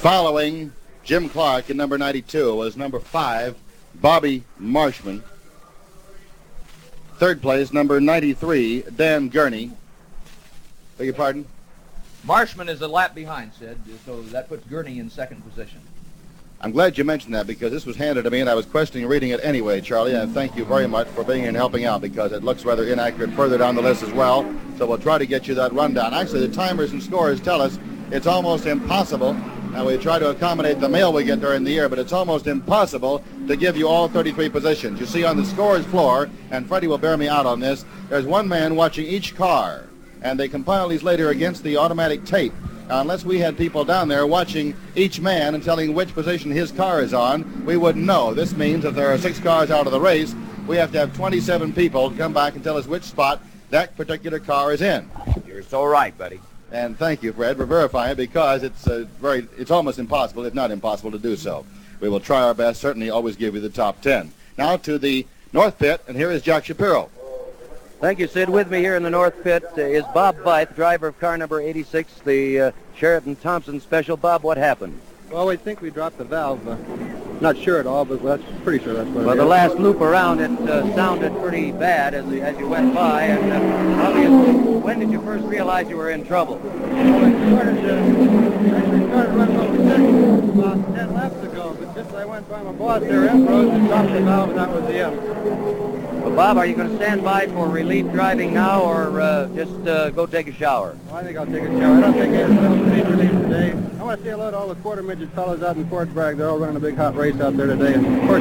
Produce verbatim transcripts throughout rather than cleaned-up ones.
Following Jim Clark in number ninety-two was number five, Bobby Marshman. Third place, number ninety-three, Dan Gurney. Beg your pardon? Marshman is a lap behind, Sid, so that puts Gurney in second position. I'm glad you mentioned that because this was handed to me and I was questioning reading it anyway, Charlie, and thank you very much for being here and helping out because it looks rather inaccurate further down the list as well, so we'll try to get you that rundown. Actually, the timers and scores tell us it's almost impossible, and we try to accommodate the mail we get during the year, but it's almost impossible to give you all thirty-three positions. You see on the scores floor, and Freddie will bear me out on this, there's one man watching each car, and they compile these later against the automatic tape. Now, unless we had people down there watching each man and telling which position his car is on, we wouldn't know. This means if there are six cars out of the race, we have to have twenty-seven people come back and tell us which spot that particular car is in. You're so right, buddy. And thank you, Fred, for verifying it because it's uh, very, it's almost impossible, if not impossible, to do so. We will try our best, certainly always give you the top ten. Now to the North Pit, and here is Jack Shapiro. Thank you, Sid. With me here in the North Pit uh, is Bob Byth, driver of car number eighty-six, the uh, Sheraton Thompson Special. Bob, what happened? Well, we think we dropped the valve. Uh, not sure at all, but that's pretty sure that's what Well, it the is. last loop around it uh, sounded pretty bad as, as you went by, and uh, obviously, when did you first realize you were in trouble? Well, I started, uh, actually started running over six about ten laps ago, but just as I went by my boss there, Ambrose, and dropped the valve, and that was the end. Well, Bob, are you going to stand by for relief driving now, or uh, just uh, go take a shower? Well, I think I'll take a shower. I don't think there's no need relief today. I want to say hello to all the quarter midget fellas out in Fort Bragg. They're all running a big hot race out there today, and of course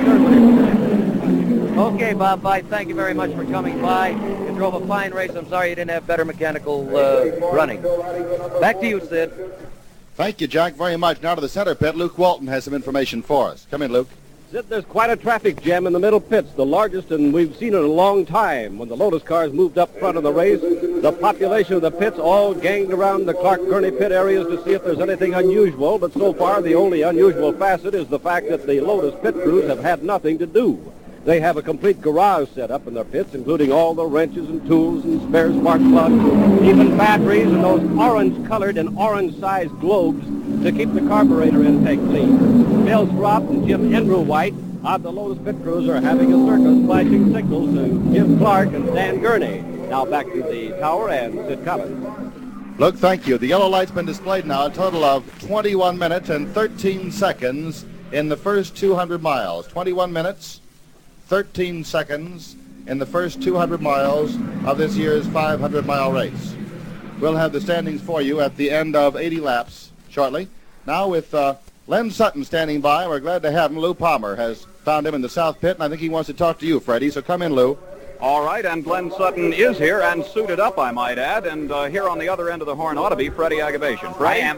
everybody. Okay, Bob Byth, thank you very much for coming by. You drove a fine race. I'm sorry you didn't have better mechanical uh, running. Back to you, Sid. Thank you, Jack, very much. Now to the center pit, Luke Walton has some information for us. Come in, Luke. Sid, there's quite a traffic jam in the middle pits, the largest and we've seen in a long time. When the Lotus cars moved up front of the race, the population of the pits all ganged around the Clark Gurney pit areas to see if there's anything unusual, but so far the only unusual facet is the fact that the Lotus pit crews have had nothing to do. They have a complete garage set up in their pits, including all the wrenches and tools and spare spark plugs, even batteries and those orange-colored and orange-sized globes to keep the carburetor intake clean. Bill Strop and Jim Enrewhite of the Lotus pit crews are having a circus flashing signals to Jim Clark and Dan Gurney. Now back to the tower and Sid Collins. Luke, thank you. The yellow light's been displayed now, a total of twenty-one minutes and thirteen seconds in the first two hundred miles. twenty-one minutes, thirteen seconds in the first two hundred miles of this year's five hundred mile race. We'll have the standings for you at the end of eighty laps shortly. Now with uh, Len Sutton standing by, we're glad to have him. Lou Palmer has found him in the South Pit, and I think he wants to talk to you, Freddie, so come in, Lou. All right, and Len Sutton is here and suited up, I might add, and uh, here on the other end of the horn ought to be Freddie Agavation. Freddie? I am.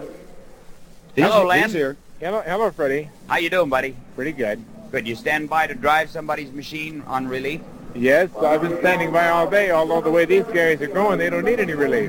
He's, Hello, Len. He's here. Hello, hello, Freddie. How you doing, buddy? Pretty good. Could you stand by to drive somebody's machine on relief? Yes, I've been standing by all day, although the way these guys are going, they don't need any relief.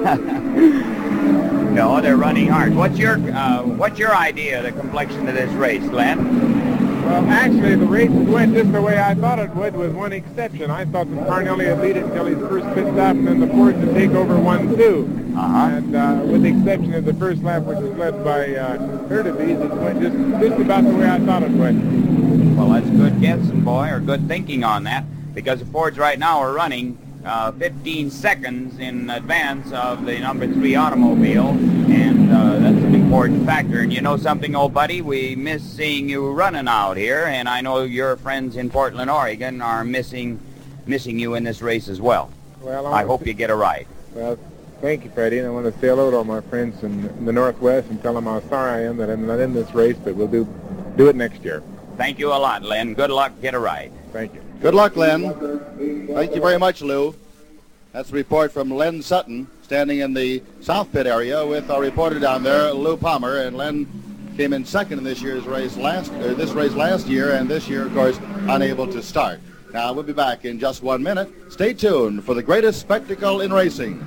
No, they're running hard. What's your uh, what's your idea of the complexion of this race, Glenn? Well, actually, the race went just the way I thought it would, with one exception. I thought that Carnelli would lead it until his first pit stop, and then the Fords would take over one, two. Uh-huh. And uh, with the exception of the first lap, which was led by uh, Hurtubise, it went just, just about the way I thought it would. Well, that's good guessing, boy, or good thinking on that, because the Fords right now are running uh, fifteen seconds in advance of the number three automobile, and uh, that's an important factor. And you know something, old buddy, we miss seeing you running out here, and I know your friends in Portland, Oregon are missing missing you in this race as well. Well, I hope you get a ride. Well, thank you, Freddie, and I want to say hello to all my friends in, in the Northwest and tell them how sorry I am that I'm not in this race, but we'll do do it next year. Thank you a lot, Len. Good luck. Get a ride. Thank you. Good luck, Len. Thank you very much, Lou. That's a report from Len Sutton, standing in the South Pit area with our reporter down there, Lou Palmer. And Len came in second in this year's race last, or this race last year, and this year, of course, unable to start. Now, we'll be back in just one minute. Stay tuned for the greatest spectacle in racing.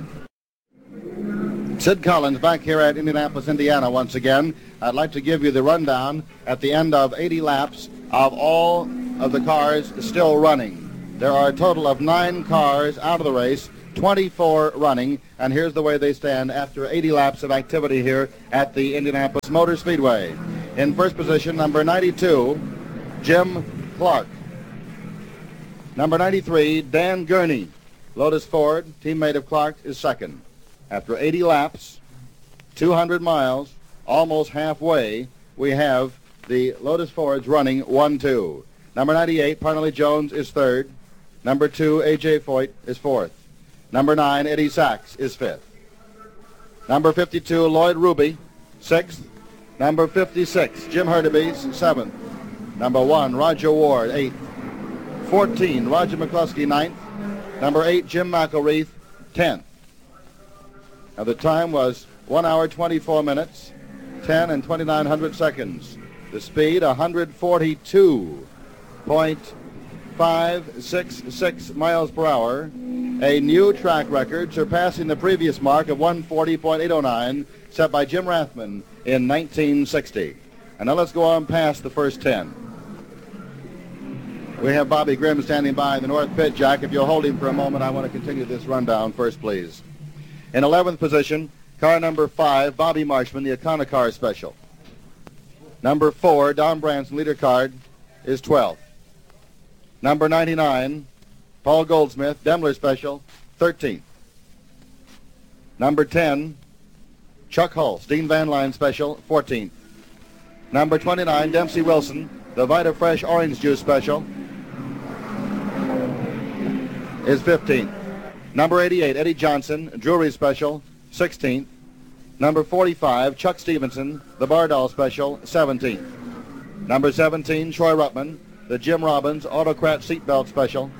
Sid Collins back here at Indianapolis, Indiana once again. I'd like to give you the rundown at the end of eighty laps of all of the cars still running. There are a total of nine cars out of the race, twenty-four running. And here's the way they stand after eighty laps of activity here at the Indianapolis Motor Speedway. In first position, number ninety-two, Jim Clark. Number ninety-three, Dan Gurney. Lotus Ford, teammate of Clark, is second. After eighty laps, two hundred miles, almost halfway, we have the Lotus Fords running one two. Number ninety-eight, Parnelli Jones, is third. Number two, A J Foyt, is fourth. Number nine, Eddie Sachs, is fifth. Number fifty-two, Lloyd Ruby, sixth. Number fifty-six, Jim Hurtubise, seventh. Number one, Roger Ward, eighth. fourteen, Roger McCluskey, ninth. Number eight, Jim McElreath, tenth. Now the time was one hour, twenty-four minutes, ten and twenty-nine hundred seconds. The speed, one forty-two point five six six miles per hour. A new track record surpassing the previous mark of one forty point eight oh nine set by Jim Rathman in nineteen sixty. And now let's go on past the first ten. We have Bobby Grimm standing by in the north pit. Jack, if you'll hold him for a moment, I want to continue this rundown first, please. In eleventh position, car number five, Bobby Marshman, the Econocar Special. Number four, Don Branson, leader card, is twelfth. Number ninety-nine, Paul Goldsmith, Daimler Special, thirteenth. Number ten, Chuck Hulse, Dean Van Line Special, fourteenth. Number twenty-nine, Dempsey Wilson, the Vita Fresh Orange Juice Special, is fifteenth. Number eighty-eight, Eddie Johnson, Jewelry Special, sixteenth. Number forty-five, Chuck Stevenson, the Bardol Special, seventeenth. Number seventeen, Troy Ruttman, the Jim Robbins Autocrat Seatbelt Special,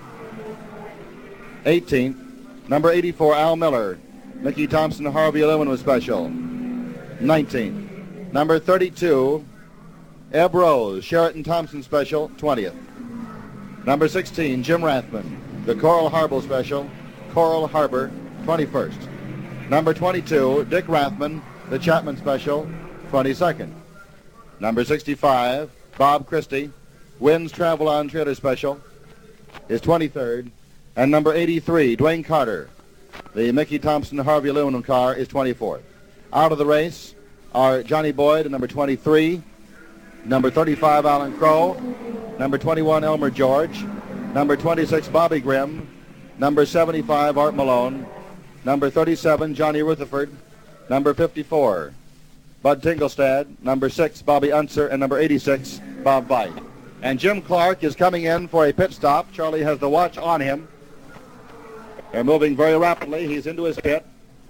eighteenth. Number eighty-four, Al Miller, Mickey Thompson Harvey Aluminum Special, nineteenth. Number thirty-two, Eb Rose, Sheraton Thompson Special, twentieth. Number sixteen, Jim Rathman, the Coral Harbor Special, Coral Harbor, twenty-first. Number twenty-two, Dick Rathman, the Chapman Special, twenty-second. Number sixty-five, Bob Christie, Wynn's Travel On Trailer Special, is twenty-third. And number eighty-three, Dwayne Carter, the Mickey Thompson Harvey Aluminum car, is twenty-fourth. Out of the race are Johnny Boyd, number twenty-three, number thirty-five, Alan Crow, number twenty-one, Elmer George, number twenty-six, Bobby Grimm, number seventy-five, Art Malone, number thirty-seven, Johnny Rutherford, number fifty-four, Bud Tingelstad, number six, Bobby Unser, and number eighty-six, Bob Veit. And Jim Clark is coming in for a pit stop. Charlie has the watch on him. They're moving very rapidly. He's into his pit.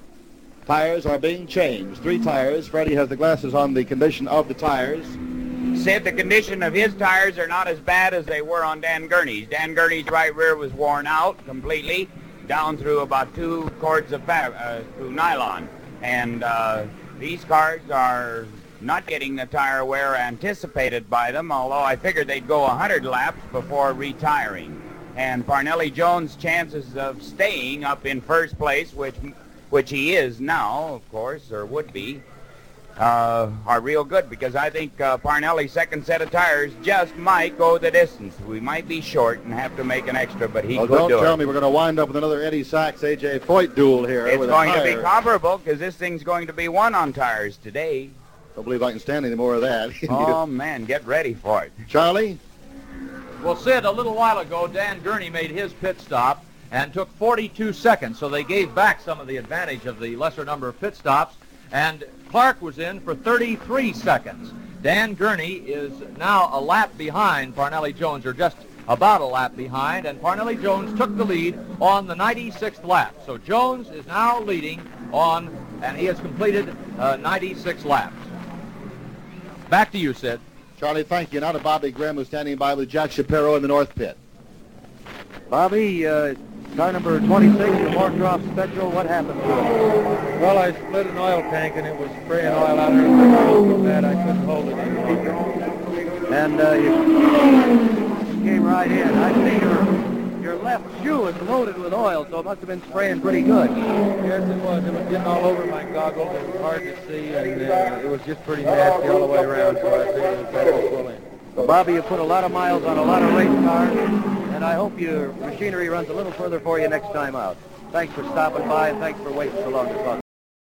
Tires are being changed. Three tires. Freddie has the glasses on the condition of the tires. Said the condition of his tires are not as bad as they were on Dan Gurney's. Dan Gurney's right rear was worn out completely, down through about two cords of fab, uh, through nylon. And uh, these cars are not getting the tire wear anticipated by them, although I figured they'd go one hundred laps before retiring. And Parnelli Jones' chances of staying up in first place, which which he is now, of course, or would be, uh, are real good, because I think uh, Parnelli's second set of tires just might go the distance. We might be short and have to make an extra, but he well, could don't do tell it. me we're going to wind up with another Eddie Sachs, A J Foyt duel here. It's with going a to be tire. comparable, because this thing's going to be one on tires today. Don't believe I can stand any more of that. Oh, man, get ready for it. Charlie? Well, Sid, a little while ago, Dan Gurney made his pit stop and took forty-two seconds, so they gave back some of the advantage of the lesser number of pit stops, and Clark was in for thirty-three seconds. Dan Gurney is now a lap behind Parnelli Jones, or just about a lap behind, and Parnelli Jones took the lead on the ninety-sixth lap. So Jones is now leading on, and he has completed uh, ninety-six laps. Back to you, Sid. Charlie, thank you. Now to Bobby Grimm, who's standing by with Jack Shapiro in the north pit. Bobby, uh, car number twenty-six, the Moorcroft Special, what happened to it? Well, I split an oil tank and it was spraying oil out there so bad I couldn't hold it any longer. And uh, you came right in. I see your, your left shoe is loaded with oil, so it must have been spraying pretty good. Yes, it was. It was getting all over my goggles. It was hard to see, and uh, it was just pretty nasty all the way around, so I figured it was better to pull in. Well, Bobby, you put a lot of miles on a lot of race cars, and I hope your machinery runs a little further for you next time out. thanks for stopping by, and thanks for waiting so long to talk.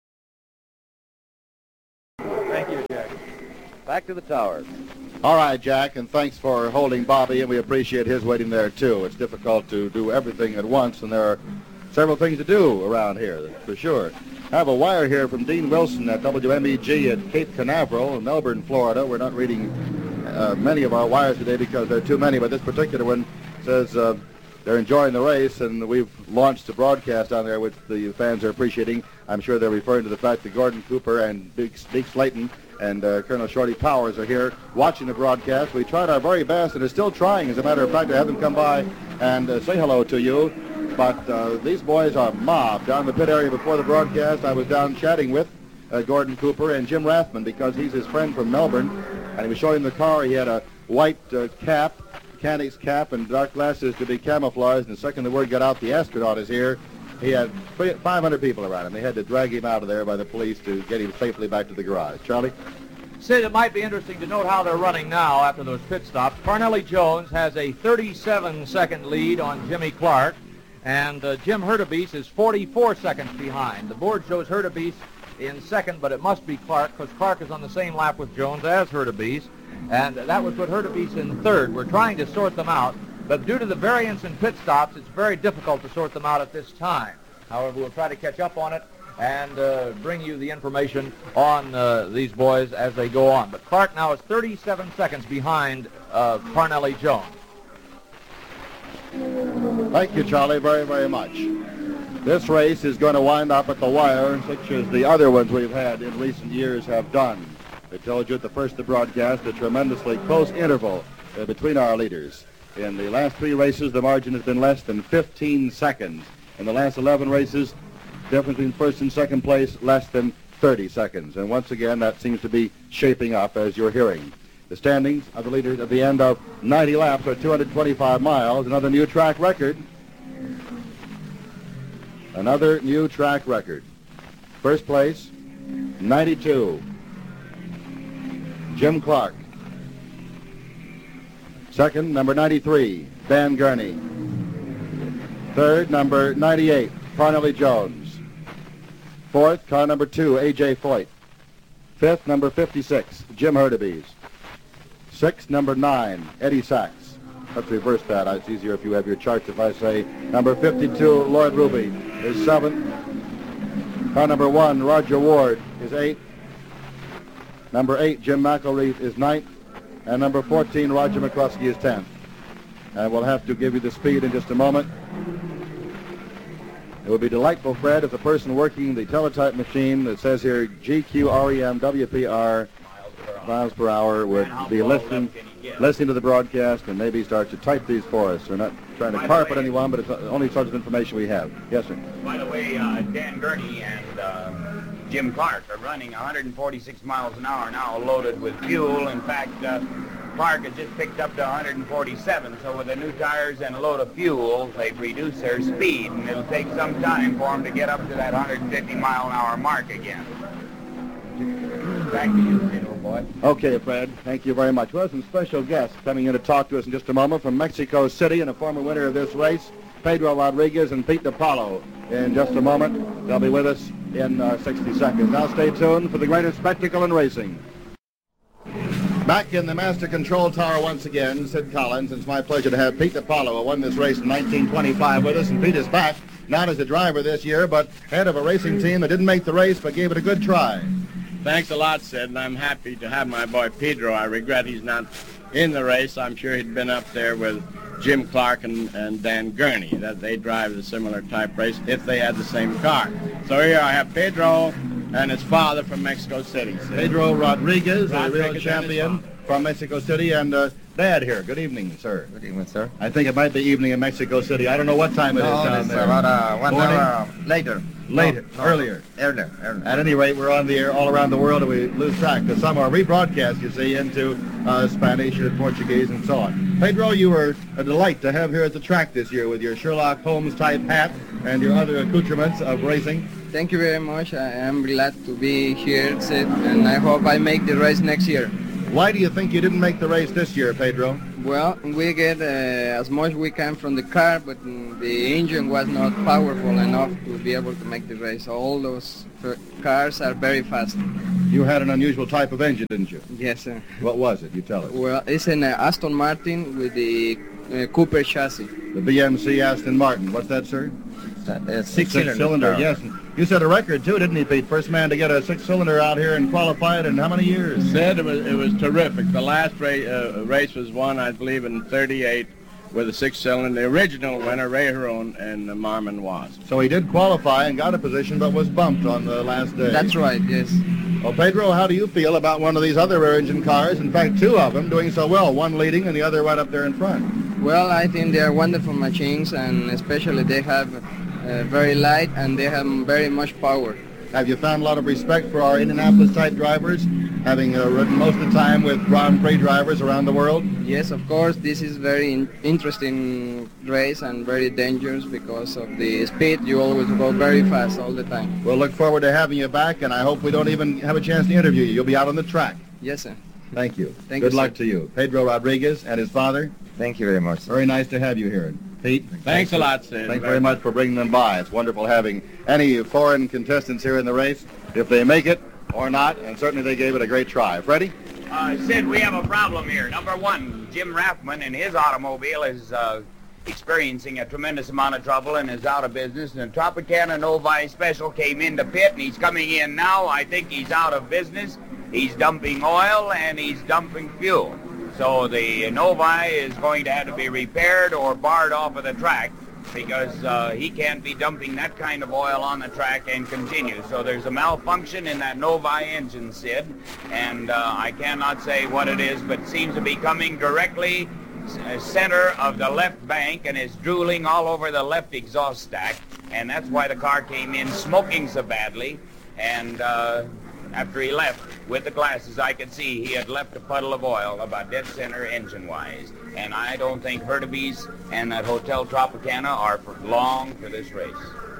Thank you, Jack. Back to the tower. All right, Jack, and thanks for holding Bobby, and we appreciate his waiting there, too. It's difficult to do everything at once, and there are several things to do around here, for sure. I have a wire here from Dean Wilson at W M E G at Cape Canaveral in Melbourne, Florida. We're not reading uh, many of our wires today because there are too many, but this particular one says uh, they're enjoying the race, and we've launched a broadcast down there which the fans are appreciating. I'm sure they're referring to the fact that Gordon Cooper and Big Deke Slayton and uh, Colonel Shorty Powers are here watching the broadcast. We tried our very best and are still trying, as a matter of fact, to have them come by and uh, say hello to you. But uh, these boys are mobbed down in the pit area before the broadcast. I was down chatting with uh, Gordon Cooper and Jim Rathman because he's his friend from Melbourne, and he was showing the car. He had a white uh, cap, mechanic's cap, and dark glasses to be camouflaged. And the second the word got out, the astronaut is here. He had five hundred people around him. They had to drag him out of there by the police to get him safely back to the garage. Charlie? Sid, it might be interesting to note how they're running now after those pit stops. Parnelli Jones has a thirty-seven second lead on Jimmy Clark, and uh, Jim Hurtubise is forty-four seconds behind. The board shows Hurtubise in second, but it must be Clark because Clark is on the same lap with Jones as Hurtubise, and that would put Hurtubise in third. We're trying to sort them out. But due to the variance in pit stops, it's very difficult to sort them out at this time. However, we'll try to catch up on it and uh, bring you the information on uh, these boys as they go on. But Clark now is thirty-seven seconds behind uh, Parnelli Jones. Thank you, Charlie, very, very much. This race is going to wind up at the wire, such as the other ones we've had in recent years have done. I told you at the first of the broadcast a tremendously close interval uh, between our leaders. In the last three races, the margin has been less than fifteen seconds. In the last eleven races, difference between first and second place, less than thirty seconds. And once again, that seems to be shaping up as you're hearing. The standings of the leaders at the end of ninety laps are two hundred twenty-five miles, another new track record. Another new track record. First place, ninety-two. Jim Clark. Second, number ninety-three, Dan Gurney. Third, number ninety-eight, Parnelli Jones. Fourth, car number two, A J Foyt. Fifth, number fifty-six, Jim Hurtubise. Sixth, number nine, Eddie Sachs. Let's reverse that. It's easier if you have your charts. If I say number fifty-two, Lloyd Ruby, is seventh. Car number one, Roger Ward, is eighth. Number eight, Jim McElreath, is ninth. And number fourteen, Roger McCluskey, is tenth. And we'll have to give you the speed in just a moment. It would be delightful, Fred, if the person working the teletype machine that says here G Q R E M W P R miles per hour would be listening, listening to the broadcast and maybe start to type these for us. We're not trying to carpet anyone, but it's the only sort of information we have. Yes, sir. By the way, uh, Dan Gurney and uh, Jim Clark are running one hundred forty-six miles an hour now, loaded with fuel. In fact, uh, Clark has just picked up to one hundred forty-seven, so with the new tires and a load of fuel, they've reduced their speed, and it'll take some time for them to get up to that one hundred fifty mile an hour mark again. Back to you, little boy. Okay, Fred. Thank you very much. We have some special guests coming in to talk to us in just a moment from Mexico City and a former winner of this race, Pedro Rodriguez and Pete DiPaolo. In just a moment, they'll be with us in uh, sixty seconds. Now stay tuned for the greatest spectacle in racing. Back in the Master Control Tower once again, Sid Collins. It's my pleasure to have Pete DiPaolo, who won this race in nineteen twenty-five, with us. And Pete is back, not as a driver this year, but head of a racing team that didn't make the race but gave it a good try. Thanks a lot, Sid, and I'm happy to have my boy Pedro. I regret he's not in the race. I'm sure he'd been up there with Jim Clark and, and Dan Gurney, that they drive a similar type race if they had the same car. So here I have Pedro and his father from Mexico City. Sid. Pedro Rodriguez, Rodriguez a real champion from Mexico City, and uh, Dad here. Good evening, sir. Good evening, sir. I think it might be evening in Mexico City. I don't know what time it no, is down it's there. about uh, one Morning? hour later. Later, No, no, earlier. Earlier, earlier. At any rate, we're on the air all around the world, and we lose track. Because some are rebroadcast, you see, into uh, Spanish and Portuguese and so on. Pedro, you were a delight to have here at the track this year with your Sherlock Holmes-type hat and your other accoutrements of racing. Thank you very much. I am glad to be here, Sid, and I hope I make the race next year. Why do you think you didn't make the race this year, Pedro? Well, we get uh, as much we can from the car, but mm, the engine was not powerful enough to be able to make the race. All those f- cars are very fast. You had an unusual type of engine, didn't you? Yes, sir. What was it? You tell us. Well, it's an uh, Aston Martin with the uh, Cooper chassis. The B M C Aston Martin. What's that, sir? Uh, Six cylinder, yes. You set a record too, didn't you, Pete? First man to get a six cylinder out here and qualify it in how many years? Said it was it was terrific. The last race, uh, race was won, I believe, in thirty-eight with a six cylinder. The original winner, Ray Harone, and uh, Marmon Wasp. So he did qualify and got a position, but was bumped on the last day. That's right, yes. Well, Pedro, how do you feel about one of these other rear engine cars? In fact, two of them doing so well, one leading and the other right up there in front. Well, I think they are wonderful machines, and especially they have uh, very light and they have very much power. Have you found a lot of respect for our Indianapolis-type drivers, having uh, ridden most of the time with Grand Prix drivers around the world? Yes, of course. This is very in- interesting race and very dangerous because of the speed. You always go very fast all the time. We'll look forward to having you back, and I hope we don't even have a chance to interview you. You'll be out on the track. Yes, sir. Thank you. Thank Good you, luck sir. to you. Pedro Rodriguez and his father. Thank you very much. Very nice to have you here. Pete? Thanks a lot, Sid. Thanks very much for bringing them by. It's wonderful having any foreign contestants here in the race, if they make it or not, and certainly they gave it a great try. Freddie? Uh, Sid, we have a problem here. Number one, Jim Rathman and his automobile is uh, experiencing a tremendous amount of trouble and is out of business. And the Tropicana Novi Special came into pit, and he's coming in now. I think he's out of business. He's dumping oil, and he's dumping fuel. So the Novi is going to have to be repaired or barred off of the track because uh, he can't be dumping that kind of oil on the track and continue. So there's a malfunction in that Novi engine, Sid, and uh, I cannot say what it is, but it seems to be coming directly uh, center of the left bank and is drooling all over the left exhaust stack, and that's why the car came in smoking so badly. And uh, after he left with the glasses, I could see he had left a puddle of oil about dead center engine-wise. And I don't think Hurtubise and that Hotel Tropicana are for long for this race.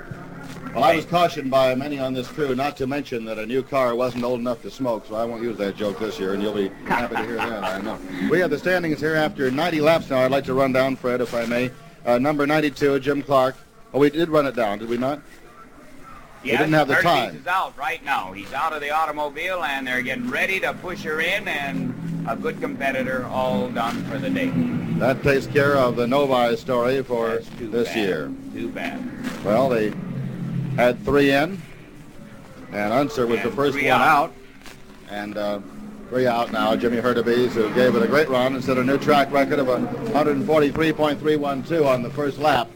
Well, I was cautioned by many on this crew not to mention that a new car wasn't old enough to smoke, so I won't use that joke this year, and you'll be happy to hear that, I know. We have the standings here after ninety laps now. I'd like to run down, Fred, if I may. Uh, number ninety-two, Jim Clark. Oh, we did run it down, did we not? Yes, we didn't have the Hurtubise time. is out right now. He's out of the automobile, and they're getting ready to push her in, and a good competitor all done for the day. That takes care of the Novi story for That's too this bad. year. Too bad. Well, they had three in, and Unser was And the first three one out. out. And uh, three out now. Jimmy Hurtubise, who gave it a great run and set a new track record of one forty-three point three one two on the first lap,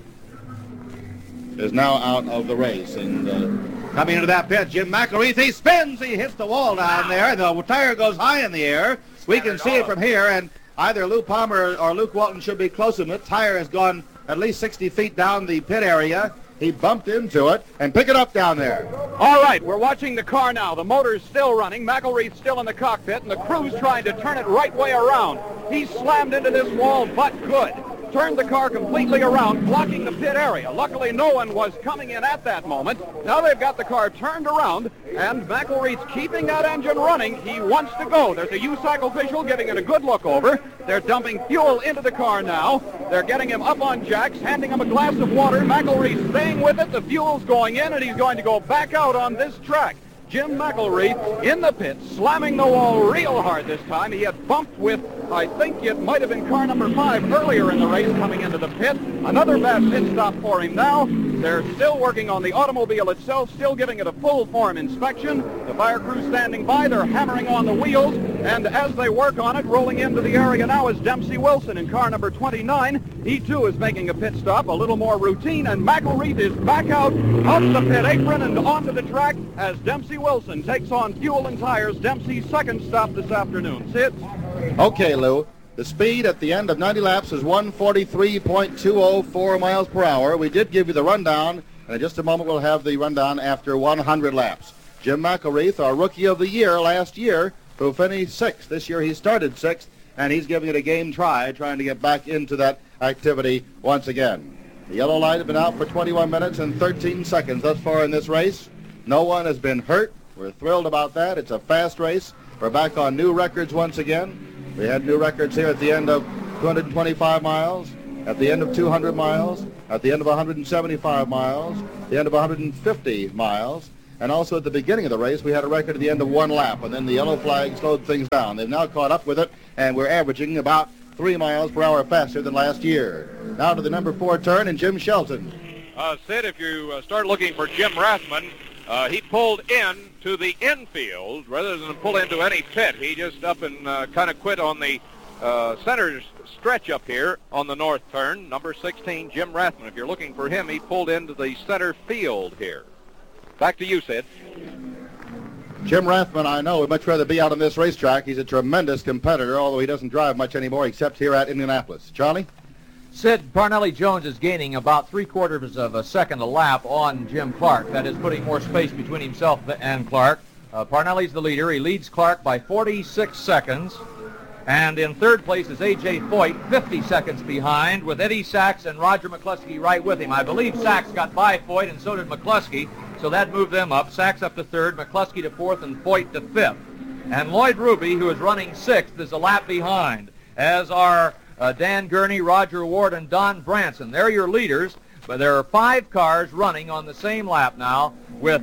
is now out of the race. And uh, coming into that pit, Jim McElreath, he spins, he hits the wall down there, and the tire goes high in the air. We can see it from here, and either Lou Palmer or Luke Walton should be close to it. The tire has gone at least sixty feet down the pit area. He bumped into it, and pick it up down there. All right, we're watching the car now. The motor's still running. McElreath's still in the cockpit, and the crew's trying to turn it right way around. He slammed into this wall, but good. Turned the car completely around, blocking the pit area. Luckily, no one was coming in at that moment. Now they've got the car turned around, and McElreath's keeping that engine running. He wants to go. There's a U S A C official giving it a good look over. They're dumping fuel into the car now. They're getting him up on jacks, handing him a glass of water. McElreath's staying with it. The fuel's going in, and he's going to go back out on this track. Jim McElreath in the pit, slamming the wall real hard this time. He had bumped with, I think it might have been car number five earlier in the race coming into the pit. Another bad pit stop for him now. They're still working on the automobile itself, still giving it a full form inspection. The fire crew standing by, they're hammering on the wheels, and as they work on it, rolling into the area now is Dempsey Wilson in car number twenty-nine. He too is making a pit stop, a little more routine, and McElreath is back out, out the pit apron and onto the track as Dempsey Wilson takes on fuel and tires. Dempsey's second stop this afternoon. Sid? Okay, Lou. The speed at the end of ninety laps is one forty-three point two oh four miles per hour. We did give you the rundown, and in just a moment we'll have the rundown after one hundred laps. Jim McElreath, our Rookie of the Year last year, who finished sixth. This year he started sixth, and he's giving it a game try, trying to get back into that activity once again. The yellow light has been out for twenty-one minutes and thirteen seconds thus far in this race. No one has been hurt. We're thrilled about that. It's a fast race. We're back on new records once again. We had new records here at the end of two hundred twenty-five miles, at the end of two hundred miles, at the end of one hundred seventy-five miles, the end of one hundred fifty miles, and also at the beginning of the race, we had a record at the end of one lap, and then the yellow flag slowed things down. They've now caught up with it, and we're averaging about three miles per hour faster than last year. Now to the number four turn, and Jim Shelton. Uh, Sid, if you uh, start looking for Jim Rathman, uh, he pulled in to the infield rather than pull into any pit. He just up and uh, kind of quit on the uh, center stretch up here on the north turn. Number sixteen, Jim Rathman. If you're looking for him, he pulled into the center field here. Back to you, Sid. Jim Rathman, I know, would much rather be out on this racetrack. He's a tremendous competitor, although he doesn't drive much anymore except here at Indianapolis. Charlie? Sid, Parnelli Jones is gaining about three-quarters of a second a lap on Jim Clark. That is putting more space between himself and Clark. Uh, Parnelli's the leader. He leads Clark by forty-six seconds. And in third place is A J Foyt, fifty seconds behind, with Eddie Sachs and Roger McCluskey right with him. I believe Sachs got by Foyt, and so did McCluskey, so that moved them up. Sachs up to third, McCluskey to fourth, and Foyt to fifth. And Lloyd Ruby, who is running sixth, is a lap behind, as are uh, Dan Gurney, Roger Ward, and Don Branson. They're your leaders, but there are five cars running on the same lap now, with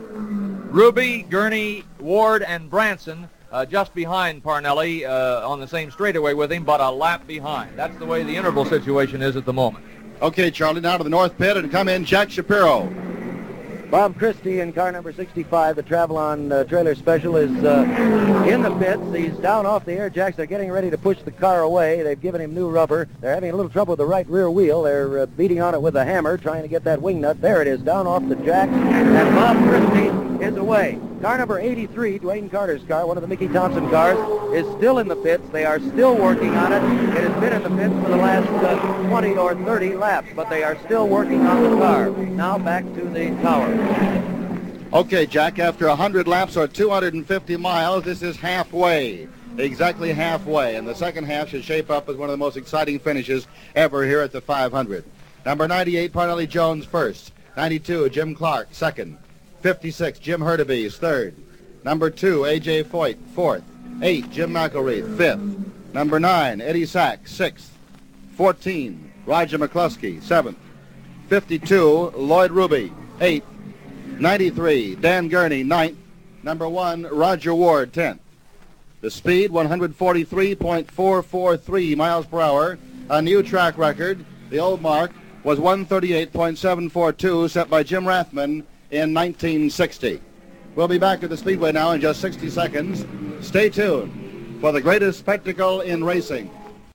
Ruby, Gurney, Ward, and Branson Uh, just behind Parnelli uh, on the same straightaway with him, but a lap behind. That's the way the interval situation is at the moment. Okay, Charlie, now to the north pit, and come in Jack Shapiro. Bob Christie in car number sixty-five, the Travelon uh, trailer special, is uh, in the pits. He's down off the air jacks. They're getting ready to push the car away. They've given him new rubber. They're having a little trouble with the right rear wheel. They're uh, beating on it with a hammer, trying to get that wing nut. There it is, down off the jack. And Bob Christie is away. Car number eighty-three, Dwayne Carter's car, one of the Mickey Thompson cars, is still in the pits. They are still working on it. It has been in the pits for the last uh, twenty or thirty laps, but they are still working on the car. Now back to the tower. Okay, Jack, after one hundred laps or two hundred fifty miles, this is halfway, exactly halfway, and the second half should shape up as one of the most exciting finishes ever here at the five hundred. Number ninety-eight, Parnelli Jones first. ninety-two, Jim Clark second. fifty-six, Jim Hurtubise third. Number two, A J Foyt fourth. eight, Jim McElreath fifth. Number nine, Eddie Sachs sixth. fourteen, Roger McCluskey seventh. fifty-two, Lloyd Ruby eighth. ninety-three, Dan Gurney ninth. Number one, Roger Ward tenth. The speed, one forty-three point four four three miles per hour, a new track record. The old mark was one thirty-eight point seven four two, set by Jim Rathman in nineteen sixty. We'll be back at the Speedway now in just sixty seconds. Stay tuned for the greatest spectacle in racing.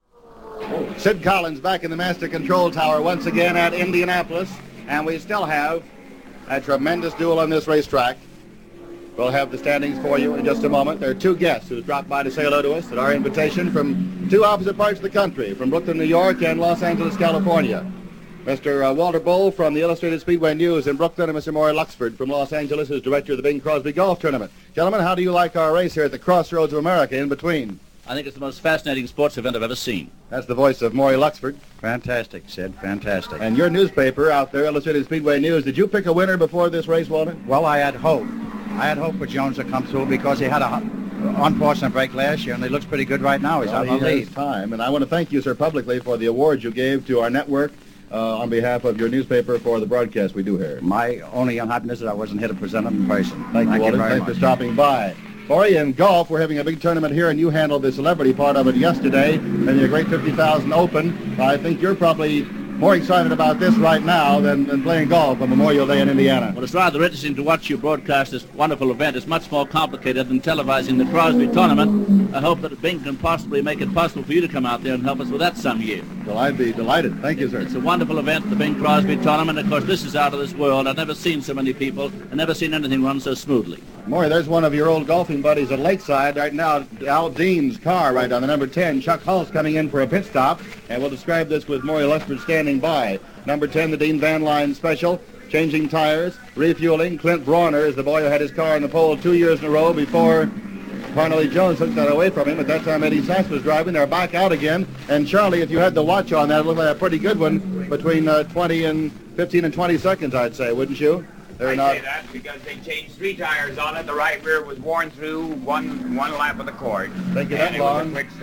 Sid Collins back in the Master Control Tower once again at Indianapolis, and we still have a tremendous duel on this racetrack. We'll have the standings for you in just a moment. There are two guests who dropped by to say hello to us at our invitation from two opposite parts of the country, from Brooklyn, New York, and Los Angeles, California. Mister Uh, Walter Bull from the Illustrated Speedway News in Brooklyn, and Mister Maury Luxford from Los Angeles, who's director of the Bing Crosby Golf Tournament. Gentlemen, how do you like our race here at the crossroads of America in between? I think it's the most fascinating sports event I've ever seen. That's the voice of Maury Luxford. Fantastic, Sid, fantastic. And your newspaper out there, Illustrated Speedway News, did you pick a winner before this race, Walter? Well, I had hope. I had hope for Jones to come through because he had a unfortunate break last year, and he looks pretty good right now. He's well, out in the he lead. has time, and I want to thank you, sir, publicly for the award you gave to our network uh, on behalf of your newspaper for the broadcast we do here. My only unhappiness is that I wasn't here to present it in person. Thank, thank you, Walter. You very Thanks much. for stopping by. Maury, in golf, we're having a big tournament here, and you handled the celebrity part of it yesterday, maybe a great fifty thousand Open. I think you're probably more excited about this right now than, than playing golf on Memorial Day in Indiana. Well, it's rather interesting to watch you broadcast this wonderful event. It's much more complicated than televising the Crosby tournament. I hope that Bing can possibly make it possible for you to come out there and help us with that some year. Well, I'd be delighted. Thank you, sir. It's a wonderful event, the Bing Crosby tournament. Of course, this is out of this world. I've never seen so many people. I've never seen anything run so smoothly. Maury, there's one of your old golfing buddies at Lakeside right now, Al Dean's car right on the number ten. Chuck Hull's coming in for a pit stop, and we'll describe this with Maury Luxford standing by. Number ten, the Dean Van Line Special, changing tires, refueling. Clint Brawner is the boy who had his car on the pole two years in a row before Parnelli Jones took that away from him. At that time, Eddie Sachs was driving. They're back out again. And Charlie, if you had the watch on that, it looked like a pretty good one between uh, twenty and fifteen and twenty seconds, I'd say, wouldn't you? They're I'd not... say that because they changed three tires on it. The right rear was worn through one one lap of the cord. Thank you and that it long. was a quick stop.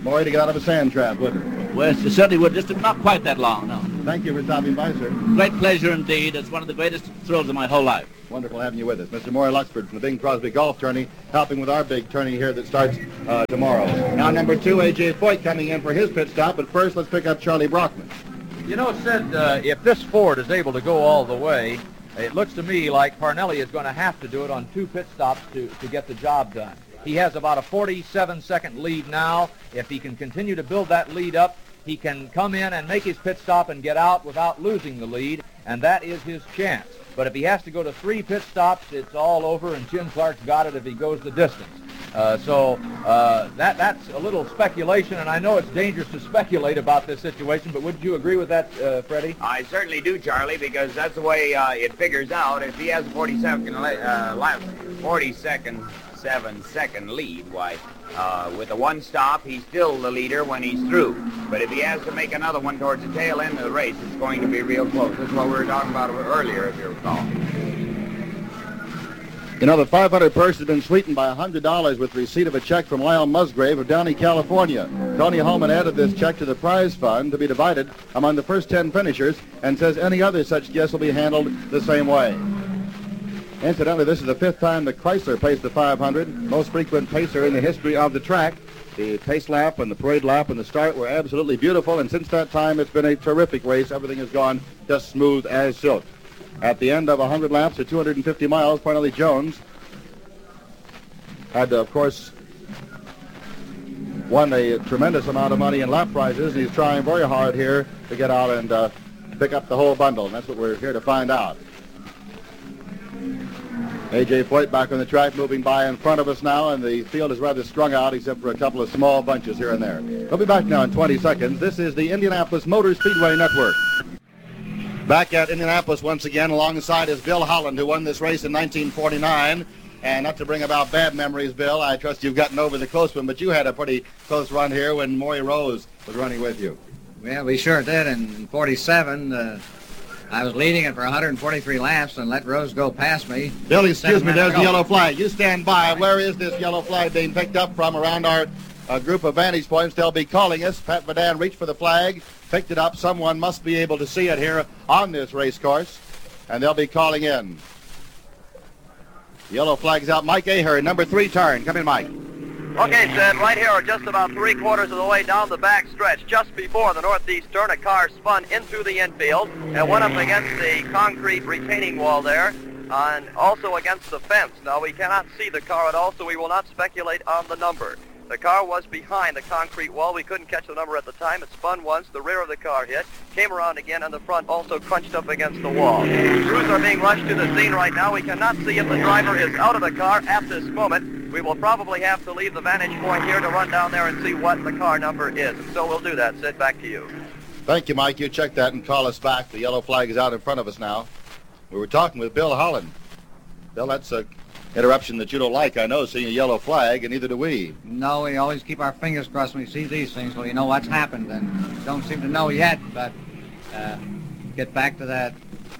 Maury to get out of a sand trap, wouldn't it? Well, it certainly would. Just not quite that long, no. Thank you for stopping by, sir. Great pleasure indeed. It's one of the greatest thrills of my whole life. Wonderful having you with us. Mister Maury Luxford from the Bing Crosby Golf Tourney, helping with our big tourney here that starts uh, tomorrow. Now, number two, A J Foyt coming in for his pit stop, but first let's pick up Charlie Brockman. You know, Sid, uh, if this Ford is able to go all the way, it looks to me like Parnelli is going to have to do it on two pit stops to, to get the job done. He has about a forty-seven second lead now. If he can continue to build that lead up, he can come in and make his pit stop and get out without losing the lead, and that is his chance. But if he has to go to three pit stops, it's all over, and Jim Clark's got it if he goes the distance. Uh, so uh, that that's a little speculation, and I know it's dangerous to speculate about this situation, but would you agree with that, uh, Freddie? I certainly do, Charlie, because that's the way uh, it figures out. If he has a forty-second, uh, lap, forty-second, seven-second lead, why, uh, with a one stop, he's still the leader when he's through. But if he has to make another one towards the tail end of the race, it's going to be real close. That's what we were talking about earlier, if you recall. You know, the five hundred purse has been sweetened by one hundred dollars with receipt of a check from Lyle Musgrave of Downey, California. Tony Holman added this check to the prize fund to be divided among the first ten finishers and says any other such guest will be handled the same way. Incidentally, this is the fifth time that Chrysler paced the five hundred, most frequent pacer in the history of the track. The pace lap and the parade lap and the start were absolutely beautiful, and since that time it's been a terrific race. Everything has gone just smooth as silk. At the end of one hundred laps or two hundred fifty miles, Parnelli Jones had, of course, won a tremendous amount of money in lap prizes, and he's trying very hard here to get out and uh, pick up the whole bundle, and that's what we're here to find out. A J Foyt back on the track, moving by in front of us now, and the field is rather strung out except for a couple of small bunches here and there. We'll be back now in twenty seconds. This is the Indianapolis Motor Speedway Network. Back at Indianapolis once again, alongside is Bill Holland, who won this race in nineteen forty-nine. And not to bring about bad memories, Bill, I trust you've gotten over the close one, but you had a pretty close run here when Maury Rose was running with you. Well, we sure did. In forty-seven, uh, I was leading it for one hundred forty-three laps and let Rose go past me. Bill, excuse me, there's the yellow flag. You stand by. Where is this yellow flag being picked up from around our uh, group of vantage points? They'll be calling us. Pat Vadan reached for the flag, picked it up. Someone must be able to see it here on this race course, and they'll be calling in. The yellow flag's out. Mike Ahern, number three turn. Come in, Mike. Okay, Sid, right here, we're just about three quarters of the way down the back stretch. Just before the northeast turn, a car spun in through the infield and went up against the concrete retaining wall there, and also against the fence. Now, we cannot see the car at all, so we will not speculate on the number. The car was behind the concrete wall. We couldn't catch the number at the time. It spun once, the rear of the car hit, came around again, and the front also crunched up against the wall. Crews are being rushed to the scene right now. We cannot see if the driver is out of the car at this moment. We will probably have to leave the vantage point here to run down there and see what the car number is. And so we'll do that. Sid, back to you. Thank you, Mike. You check that and call us back. The yellow flag is out in front of us now. We were talking with Bill Holland. Bill, that's a interruption that you don't like, I know, seeing a yellow flag, and neither do we. No, we always keep our fingers crossed when we see these things, so you know what's happened, and don't seem to know yet, but uh, get back to that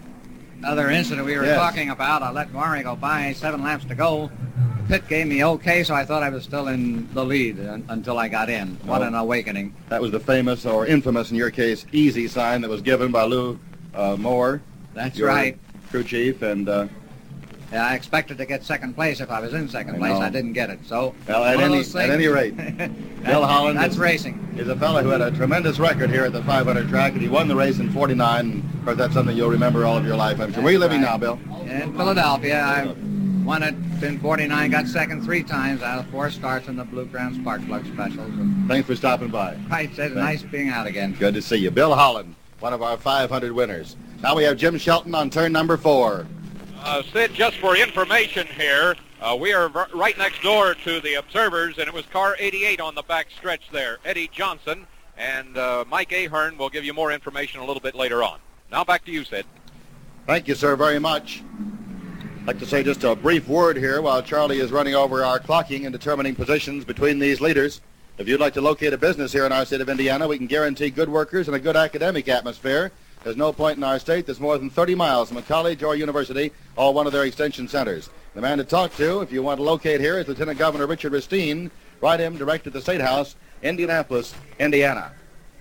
other incident we were yes. talking about. I let Maury go by, seven laps to go. The pit gave me okay, so I thought I was still in the lead un- until I got in. What oh, an awakening. That was the famous, or infamous in your case, easy sign that was given by Lou uh, Moore. That's your right. Crew chief, and... Uh, Yeah, I expected to get second place if I was in second I place. I didn't get it. So, well, at any, at any rate, Bill Holland that's is, racing. is a fellow who had a tremendous record here at the five hundred track, and he won the race in forty-nine. And of course, that's something you'll remember all of your life, I'm sure. Where are you living right. now, Bill? In Philadelphia. I won it in forty-nine, got second three times out of four starts in the Blue Crown Spark Plug Specials. And thanks for stopping by. Right, it's nice being out again. Good to see you. Bill Holland, one of our five hundred winners. Now we have Jim Shelton on turn number four. Uh, Sid, just for information here, uh, we are r- right next door to the observers, and it was car eighty-eight on the back stretch there, Eddie Johnson, and uh, Mike Ahern will give you more information a little bit later on. Now back to you, Sid. Thank you, sir, very much. I'd like to say just a brief word here while Charlie is running over our clocking and determining positions between these leaders. If you'd like to locate a business here in our state of Indiana, we can guarantee good workers and a good academic atmosphere. There's no point in our state that's more than thirty miles from a college or university, or one of their extension centers. The man to talk to, if you want to locate here, is Lieutenant Governor Richard Ristine. Write him direct to the State House, Indianapolis, Indiana.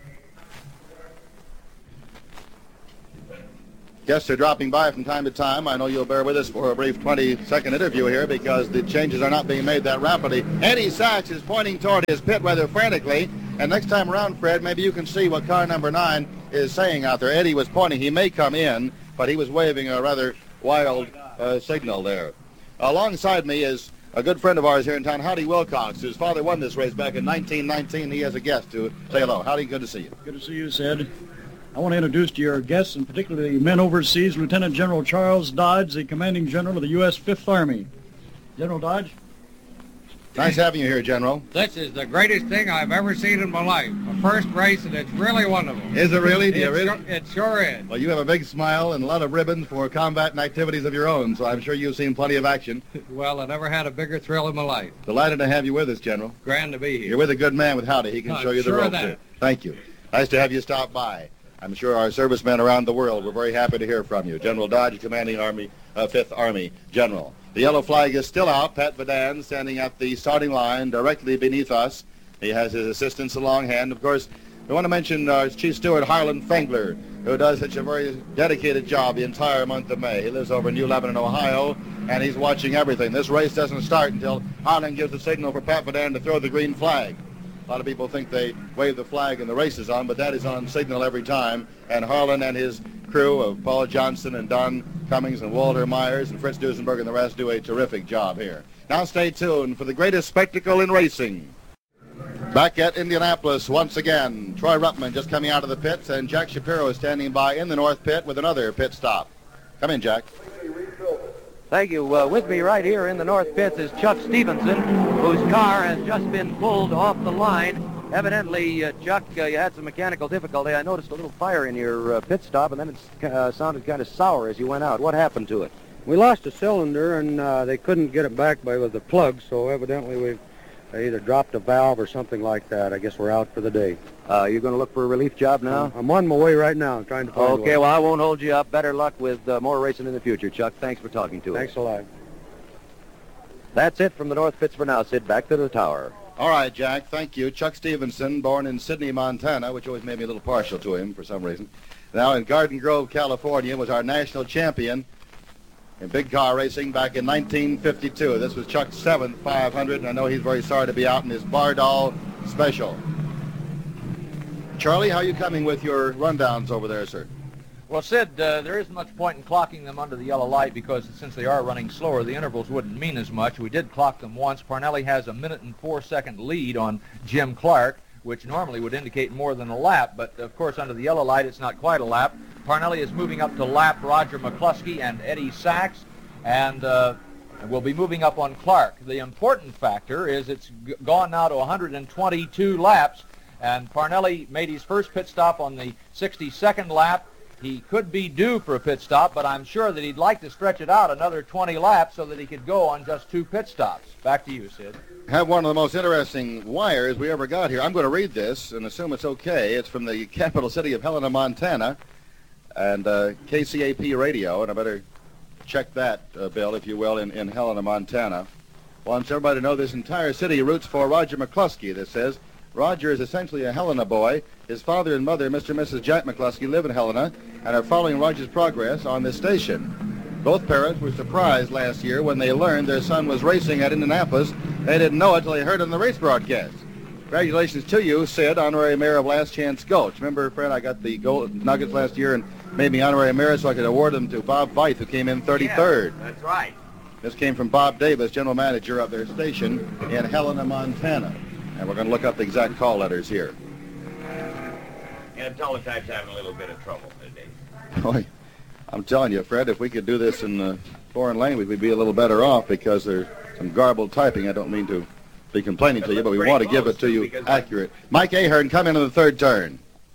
Guests are dropping by from time to time. I know you'll bear with us for a brief twenty-second interview here because the changes are not being made that rapidly. Eddie Sachs is pointing toward his pit rather frantically. And next time around, Fred, maybe you can see what car number nine is saying out there. Eddie was pointing. He may come in, but he was waving a rather wild uh, signal there. Alongside me is a good friend of ours here in town, Howdy Wilcox, whose father won this race back in nineteen nineteen. He has a guest to say hello. Howdy, good to see you. Good to see you, Sid. I want to introduce to your guests, and particularly the men overseas, Lieutenant General Charles Dodge, the commanding general of the U S Fifth Army. General Dodge? Nice having you here, General. This is the greatest thing I've ever seen in my life. My first race, and it's really wonderful. Is it really? Do you It really? sure, it sure is. Well, you have a big smile and a lot of ribbons for combat and activities of your own, so I'm sure you've seen plenty of action. Well, I never had a bigger thrill in my life. Delighted to have you with us, General. Grand to be here. You're with a good man with Howdy. He can I'm show you the sure of ropes that. here. Thank you. Nice to have you stop by. I'm sure our servicemen around the world were very happy to hear from you. General Dodge, commanding Army, uh, Fifth Army General. The yellow flag is still out. Pat Vadan standing at the starting line directly beneath us. He has his assistants along hand. Of course, we want to mention uh, Chief Steward Harlan Fengler, who does such a very dedicated job the entire month of May. He lives over in New Lebanon, Ohio, and he's watching everything. This race doesn't start until Harlan gives the signal for Pat Vadan to throw the green flag. A lot of people think they wave the flag and the race is on, but that is on signal every time. And Harlan and his crew of Paul Johnson and Don Cummings and Walter Myers and Fritz Duesenberg and the rest do a terrific job here. Now stay tuned for the greatest spectacle in racing. Back at Indianapolis once again, Troy Ruppman just coming out of the pits, and Jack Shapiro is standing by in the north pit with another pit stop. Come in, Jack. Thank you. Uh, with me right here in the north pits is Chuck Stevenson, whose car has just been pulled off the line. Evidently, uh, Chuck, uh, you had some mechanical difficulty. I noticed a little fire in your uh, pit stop, and then it uh, sounded kind of sour as you went out. What happened to it? We lost a cylinder, and uh, they couldn't get it back by with the plug, so evidently we either dropped a valve or something like that. I guess we're out for the day. Uh, you're going to look for a relief job now? I'm on my way right now, trying to find Okay, one. well, I won't hold you up. Better luck with uh, more racing in the future, Chuck. Thanks for talking to us. Thanks a lot. That's it from the north pits for now, Sid. Back to the tower. All right, Jack, thank you. Chuck Stevenson, born in Sydney, Montana, which always made me a little partial to him for some reason. Now in Garden Grove, California, was our national champion in big car racing back in nineteen fifty-two. This was Chuck's seventh five hundred, and I know he's very sorry to be out in his Bardol Special. Charlie, how are you coming with your rundowns over there, sir? Well, Sid, uh, there isn't much point in clocking them under the yellow light because since they are running slower, the intervals wouldn't mean as much. We did clock them once. Parnelli has a minute and four second lead on Jim Clark, which normally would indicate more than a lap, but of course under the yellow light it's not quite a lap. Parnelli is moving up to lap Roger McCluskey and Eddie Sachs, and uh, we'll be moving up on Clark. The important factor is it's g- gone now to one hundred twenty-two laps, and Parnelli made his first pit stop on the sixty-second lap. He could be due for a pit stop, but I'm sure that he'd like to stretch it out another twenty laps so that he could go on just two pit stops. Back to you, Sid. Have one of the most interesting wires we ever got here. I'm going to read this and assume it's okay. It's from the capital city of Helena, Montana, and uh, K C A P radio, and I better check that, uh, Bill, if you will, in, in Helena, Montana. Wants everybody to know this entire city roots for Roger McCluskey, this says. Roger is essentially a Helena boy. His father and mother, Mister and Missus Jack McCluskey, live in Helena and are following Roger's progress on this station. Both parents were surprised last year when they learned their son was racing at Indianapolis. They didn't know it till they heard it on the race broadcast. Congratulations to you, Sid, honorary mayor of Last Chance Gulch. Remember, Fred, I got the gold nuggets last year and made me honorary mayor so I could award them to Bob Veith, who came in thirty-third. Yeah, that's right. This came from Bob Davis, general manager of their station in Helena, Montana. And we're going to look up the exact call letters here. And the teletype's having a little bit of trouble today. Boy, I'm telling you, Fred, if we could do this in uh, foreign language, we'd be a little better off because there's some garbled typing. I don't mean to be complaining to you, but we want to give it to you accurate. Mike Ahern, come in on the third turn.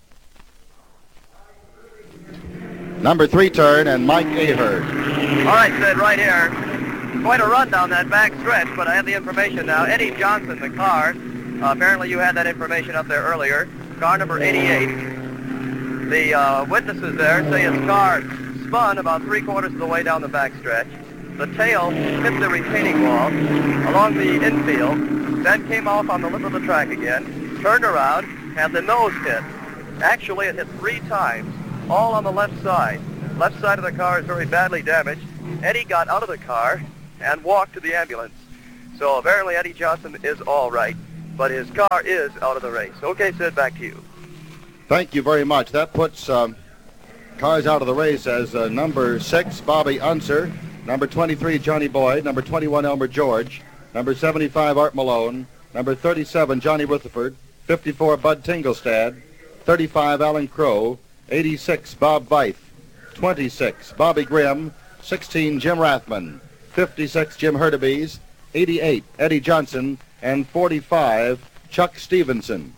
Number three turn, and Mike Ahern. All right, Sid, right here. Quite a run down that back stretch, but I have the information now. Eddie Johnson, the car. Uh, apparently you had that information up there earlier. Car number eighty-eight. The uh, witnesses there say his car spun about three-quarters of the way down the back stretch. The tail hit the retaining wall along the infield, then came off on the lip of the track again, turned around, and the nose hit. Actually, it hit three times, all on the left side. Left side of the car is very badly damaged. Eddie got out of the car and walked to the ambulance. So apparently Eddie Johnson is all right, but his car is out of the race. Okay, Sid, back to you. Thank you very much. That puts um, cars out of the race as uh, number six, Bobby Unser, number twenty-three, Johnny Boyd, number twenty-one, Elmer George, number seventy-five, Art Malone, number thirty-seven, Johnny Rutherford, fifty-four, Bud Tingelstad, thirty-five, Alan Crow, eighty-six, Bob Veith, twenty-six, Bobby Grimm, sixteen, Jim Rathman, fifty-six, Jim Hurtubise, eighty-eight, Eddie Johnson, and forty-five, Chuck Stevenson.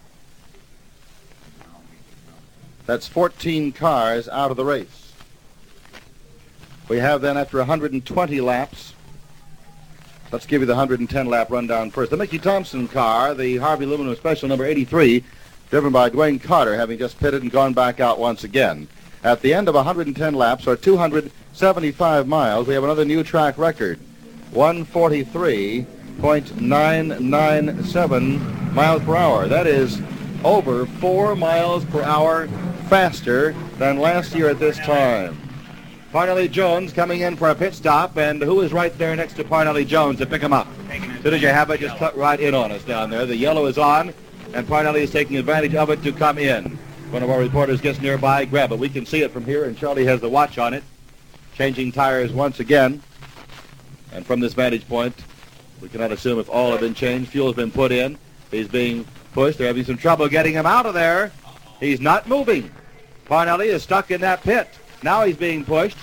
That's fourteen cars out of the race. We have then, after one hundred twenty laps, let's give you the one hundred ten lap rundown first. The Mickey Thompson car, the Harvey Aluminum Special number eighty-three, driven by Dwayne Carter, having just pitted and gone back out once again. At the end of one hundred ten laps, or two hundred seventy-five miles, we have another new track record, one forty-three point nine nine seven miles per hour. That is over four miles per hour faster than last year at this time. Parnelli Jones coming in for a pit stop, and who is right there next to Parnelli Jones to pick him up? As soon as you have it, just cut right in on us down there. The yellow is on, and Parnelli is taking advantage of it to come in. One of our reporters gets nearby, grab it. We can see it from here, and Charlie has the watch on it, changing tires once again. And from this vantage point, we cannot assume if all have been changed. Fuel has been put in. He's being pushed. They're having some trouble getting him out of there. He's not moving. Parnelli is stuck in that pit. Now he's being pushed.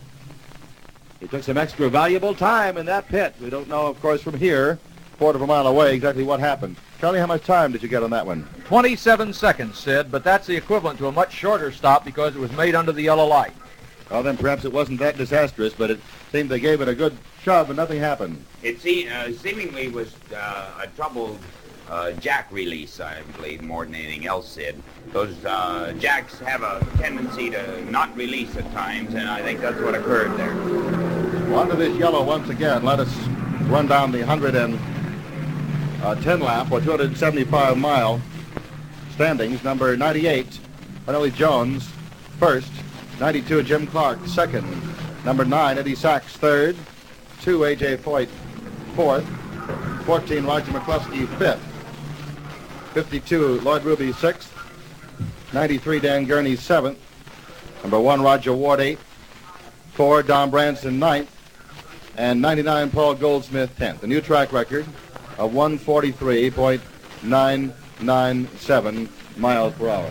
He took some extra valuable time in that pit. We don't know, of course, from here, quarter of a mile away, exactly what happened. Charlie, how much time did you get on that one? twenty-seven seconds, Sid, but that's the equivalent to a much shorter stop because it was made under the yellow light. Well, then perhaps it wasn't that disastrous, but it seemed they gave it a good shove and nothing happened. It se- uh, seemingly was uh, a troubled uh, jack release, I believe, more than anything else, Sid. Those uh, jacks have a tendency to not release at times, and I think that's what occurred there. Well, under this yellow once again, let us run down the one hundred ten lap, or two hundred seventy-five mile standings. Number ninety-eight, Parnelli Jones, first. ninety-two, Jim Clark, second. Number nine, Eddie Sachs, third. two, A J Foyt, fourth. fourteen, Roger McCluskey, fifth. fifty-two, Lloyd Ruby, sixth. ninety-three, Dan Gurney, seventh. Number one, Roger Ward, eighth. four, Don Branson, ninth. And ninety-nine, Paul Goldsmith, tenth. A new track record of one forty-three point nine nine seven miles per hour.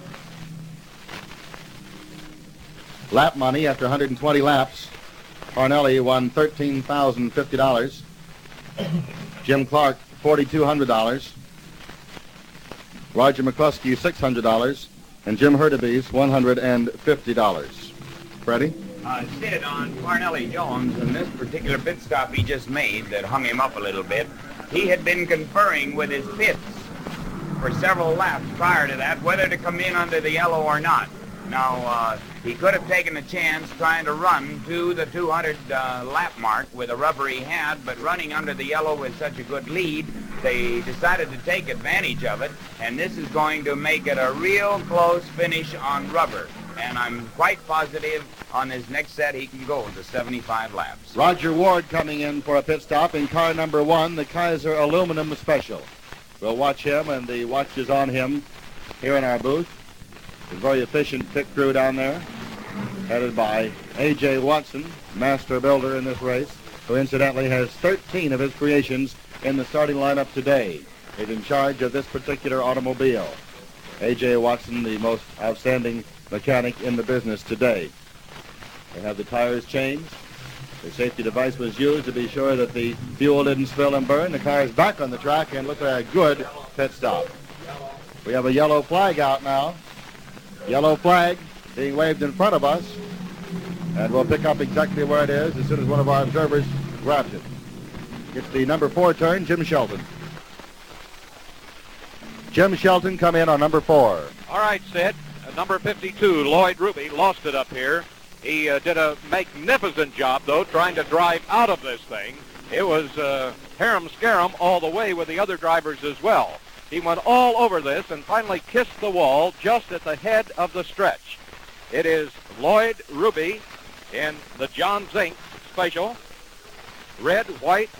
Lap money after one hundred twenty laps. Parnelli won thirteen thousand fifty dollars. Jim Clark, four thousand two hundred dollars. Roger McCluskey, six hundred dollars. And Jim Hurtubise, one hundred fifty dollars. Freddie? Uh, Sid, on Parnelli Jones, in this particular pit stop he just made that hung him up a little bit, he had been conferring with his pits for several laps prior to that, whether to come in under the yellow or not. Now, uh, he could have taken a chance trying to run to the two hundred uh, lap mark with a rubber he had, but running under the yellow with such a good lead, they decided to take advantage of it, and this is going to make it a real close finish on rubber. And I'm quite positive on his next set he can go to seventy-five laps. Roger Ward coming in for a pit stop in car number one, the Kaiser Aluminum Special. We'll watch him, and the watch is on him here in our booth. A very efficient pit crew down there, headed by A J Watson, master builder in this race, who incidentally has thirteen of his creations in the starting lineup today. He's in charge of this particular automobile. A J Watson, the most outstanding mechanic in the business today. They have the tires changed. The safety device was used to be sure that the fuel didn't spill and burn. The car is back on the track and look at a good pit stop. We have a yellow flag out now. Yellow flag being waved in front of us. And we'll pick up exactly where it is as soon as one of our observers grabs it. It's the number four turn, Jim Shelton. Jim Shelton come in on number four. All right, Sid. Uh, number fifty-two, Lloyd Ruby, lost it up here. He uh, did a magnificent job, though, trying to drive out of this thing. It was uh, harum-scarum all the way with the other drivers as well. He went all over this and finally kissed the wall just at the head of the stretch. It is Lloyd Ruby in the John Zink Special. Red, white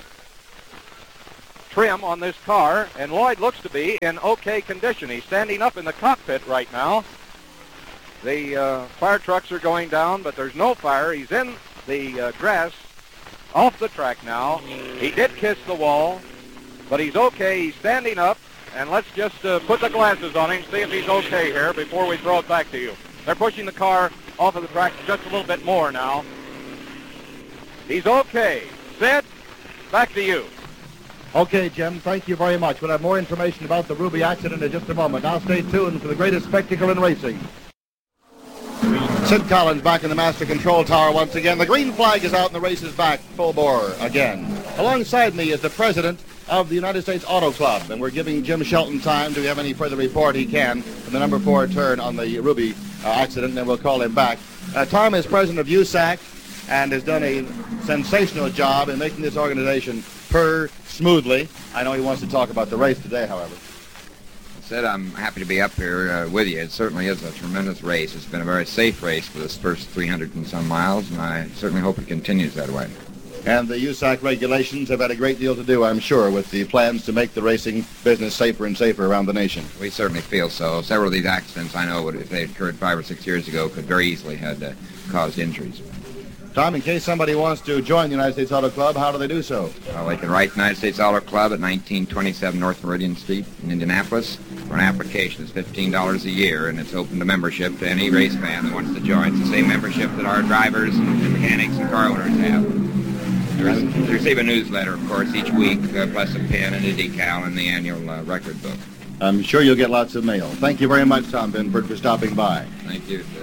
trim on this car, and Lloyd looks to be in okay condition. He's standing up in the cockpit right now. The uh, fire trucks are going down, but there's no fire. He's in the uh, grass off the track now. He did kiss the wall, but he's okay. He's standing up, and let's just uh, put the glasses on him, see if he's okay here before we throw it back to you. They're pushing the car off of the track just a little bit more now. He's okay. Sid, back to you. Okay, Jim, thank you very much. We'll have more information about the Ruby accident in just a moment. Now stay tuned for the greatest spectacle in racing. Sid Collins back in the master control tower once again. The green flag is out and the race is back full bore again. Alongside me is the president of the United States Auto Club, and we're giving Jim Shelton time to have any further report he can from the number four turn on the Ruby uh, accident, and then we'll call him back. Uh, Tom is president of U S A C and has done a sensational job in making this organization purr smoothly. I know he wants to talk about the race today, however. Sid, I'm happy to be up here uh, with you. It certainly is a tremendous race. It's been a very safe race for this first three hundred and some miles, and I certainly hope it continues that way. And the U S A C regulations have had a great deal to do, I'm sure, with the plans to make the racing business safer and safer around the nation. We certainly feel so. Several of these accidents, I know, if they occurred five or six years ago, could very easily have uh, caused injuries. Tom, in case somebody wants to join the United States Auto Club, how do they do so? Well, they can write United States Auto Club at nineteen twenty-seven North Meridian Street in Indianapolis for an application. It's fifteen dollars a year, and it's open to membership to any race fan that wants to join. It's the same membership that our drivers and mechanics and car owners have. They receive a newsletter, of course, each week, uh, plus a pin and a decal and the annual uh, record book. I'm sure you'll get lots of mail. Thank you very much, Tom Binford, for stopping by. Thank you, Sid.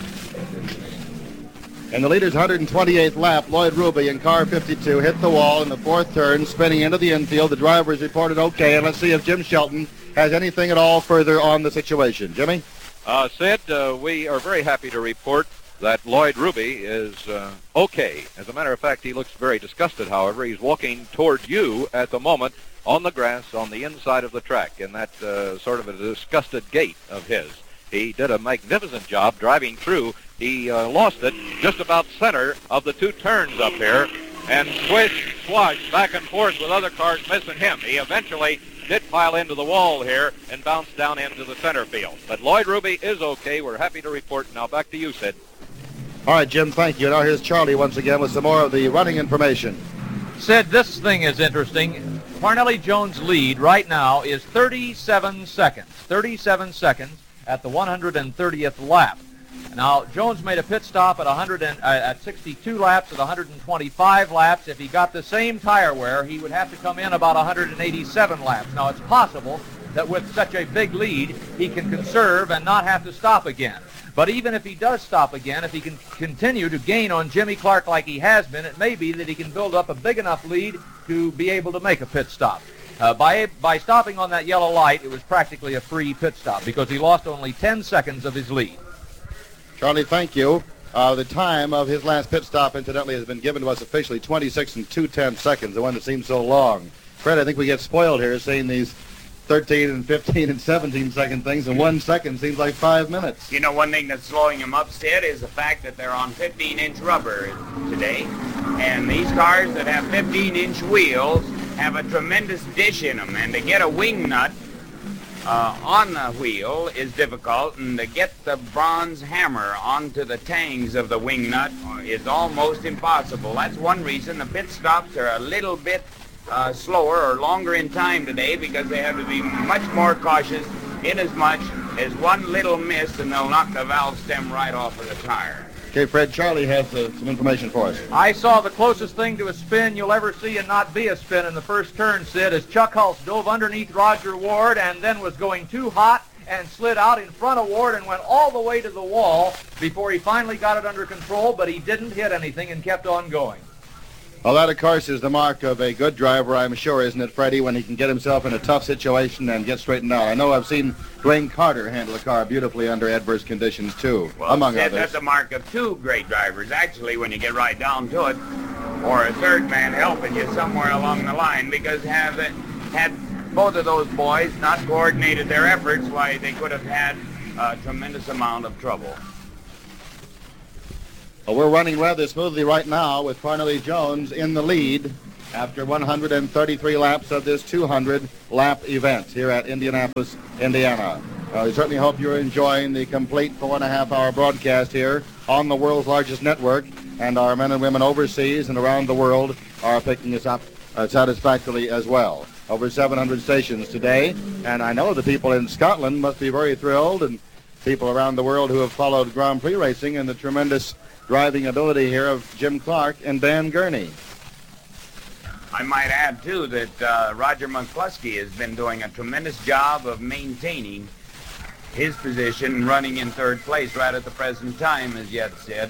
In the leader's one hundred twenty-eighth lap, Lloyd Ruby in car fifty-two hit the wall in the fourth turn, spinning into the infield. The driver is reported okay, and let's see if Jim Shelton has anything at all further on the situation. Jimmy? Uh, Sid, uh, we are very happy to report that Lloyd Ruby is uh, okay. As a matter of fact, he looks very disgusted, however. He's walking toward you at the moment on the grass on the inside of the track in that uh, sort of a disgusted gait of his. He did a magnificent job driving through. He uh, lost it just about center of the two turns up here and swished, swashed back and forth with other cars missing him. He eventually did pile into the wall here and bounced down into the center field. But Lloyd Ruby is okay. We're happy to report. Now back to you, Sid. All right, Jim, thank you. Now here's Charlie once again with some more of the running information. Sid, this thing is interesting. Parnelli Jones' lead right now is thirty-seven seconds. thirty-seven seconds at the one hundred thirtieth lap. Now, Jones made a pit stop at one hundred and, uh, at sixty-two laps, at one hundred twenty-five laps. If he got the same tire wear, he would have to come in about one hundred eighty-seven laps. Now, it's possible that with such a big lead, he can conserve and not have to stop again. But even if he does stop again, if he can continue to gain on Jimmy Clark like he has been, it may be that he can build up a big enough lead to be able to make a pit stop. Uh, by, by stopping on that yellow light, it was practically a free pit stop because he lost only ten seconds of his lead. Charlie, thank you. Uh, the time of his last pit stop, incidentally, has been given to us officially, twenty-six and two-tenths seconds, the one that seems so long. Fred, I think we get spoiled here seeing these thirteen and fifteen and seventeen second things, and one second seems like five minutes. You know, one thing that's slowing them up, Sid, is the fact that they're on fifteen inch rubber today, and these cars that have fifteen inch wheels have a tremendous dish in them, and to get a wing nut uh, on the wheel is difficult, and to get the bronze hammer onto the tangs of the wing nut is almost impossible. That's one reason the pit stops are a little bit uh, slower or longer in time today, because they have to be much more cautious in as much as one little miss and they'll knock the valve stem right off of the tire. Okay, Fred, Charlie has uh, some information for us. I saw the closest thing to a spin you'll ever see and not be a spin in the first turn, Sid, as Chuck Hulse dove underneath Roger Ward and then was going too hot and slid out in front of Ward and went all the way to the wall before he finally got it under control, but he didn't hit anything and kept on going. Well, that, of course, is the mark of a good driver, I'm sure, isn't it, Freddie, when he can get himself in a tough situation and get straightened out. I know I've seen Dwayne Carter handle a car beautifully under adverse conditions, too, well, among Sid, others. That's a mark of two great drivers, actually, when you get right down to it, or a third man helping you somewhere along the line, because have it, had both of those boys not coordinated their efforts, why they could have had a tremendous amount of trouble. Well, we're running rather smoothly right now with Parnelli Jones in the lead after one hundred thirty-three laps of this two hundred lap event here at Indianapolis, Indiana. Uh, we certainly hope you're enjoying the complete four and a half hour broadcast here on the world's largest network, and our men and women overseas and around the world are picking this up uh, satisfactorily as well. Over seven hundred stations today, and I know the people in Scotland must be very thrilled, and people around the world who have followed Grand Prix racing and the tremendous driving ability here of Jim Clark and Dan Gurney. I might add, too, that uh, Roger McCluskey has been doing a tremendous job of maintaining his position, running in third place right at the present time, as yet said.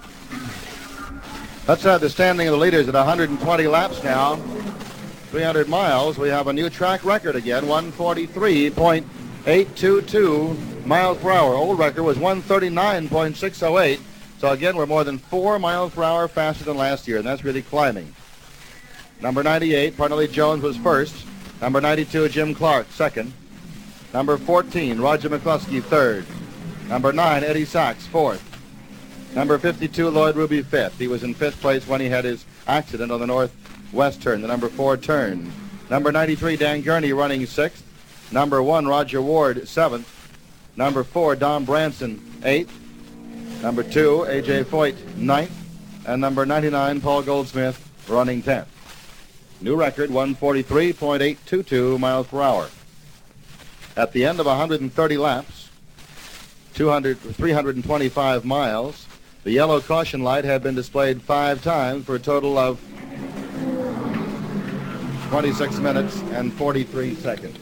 Let's have the standing of the leaders at one hundred twenty laps now. three hundred miles. We have a new track record again, one forty-three point eight two two miles per hour. Old record was one thirty-nine point six oh eight. So again, we're more than four miles per hour faster than last year, and that's really climbing. Number ninety-eight, Parnelli Jones was first. Number ninety-two, Jim Clark, second. Number fourteen, Roger McCluskey, third. Number nine, Eddie Sachs, fourth. Number fifty-two, Lloyd Ruby, fifth. He was in fifth place when he had his accident on the northwest turn, the number four turn. Number ninety-three, Dan Gurney, running sixth. Number one, Roger Ward, seventh. Number four, Don Branson, eighth. Number two, A J Foyt, ninth. And number ninety-nine, Paul Goldsmith, running tenth. New record, one forty-three point eight two two miles per hour. At the end of one hundred thirty laps, two hundred, three hundred twenty-five miles, the yellow caution light had been displayed five times for a total of twenty-six minutes and forty-three seconds.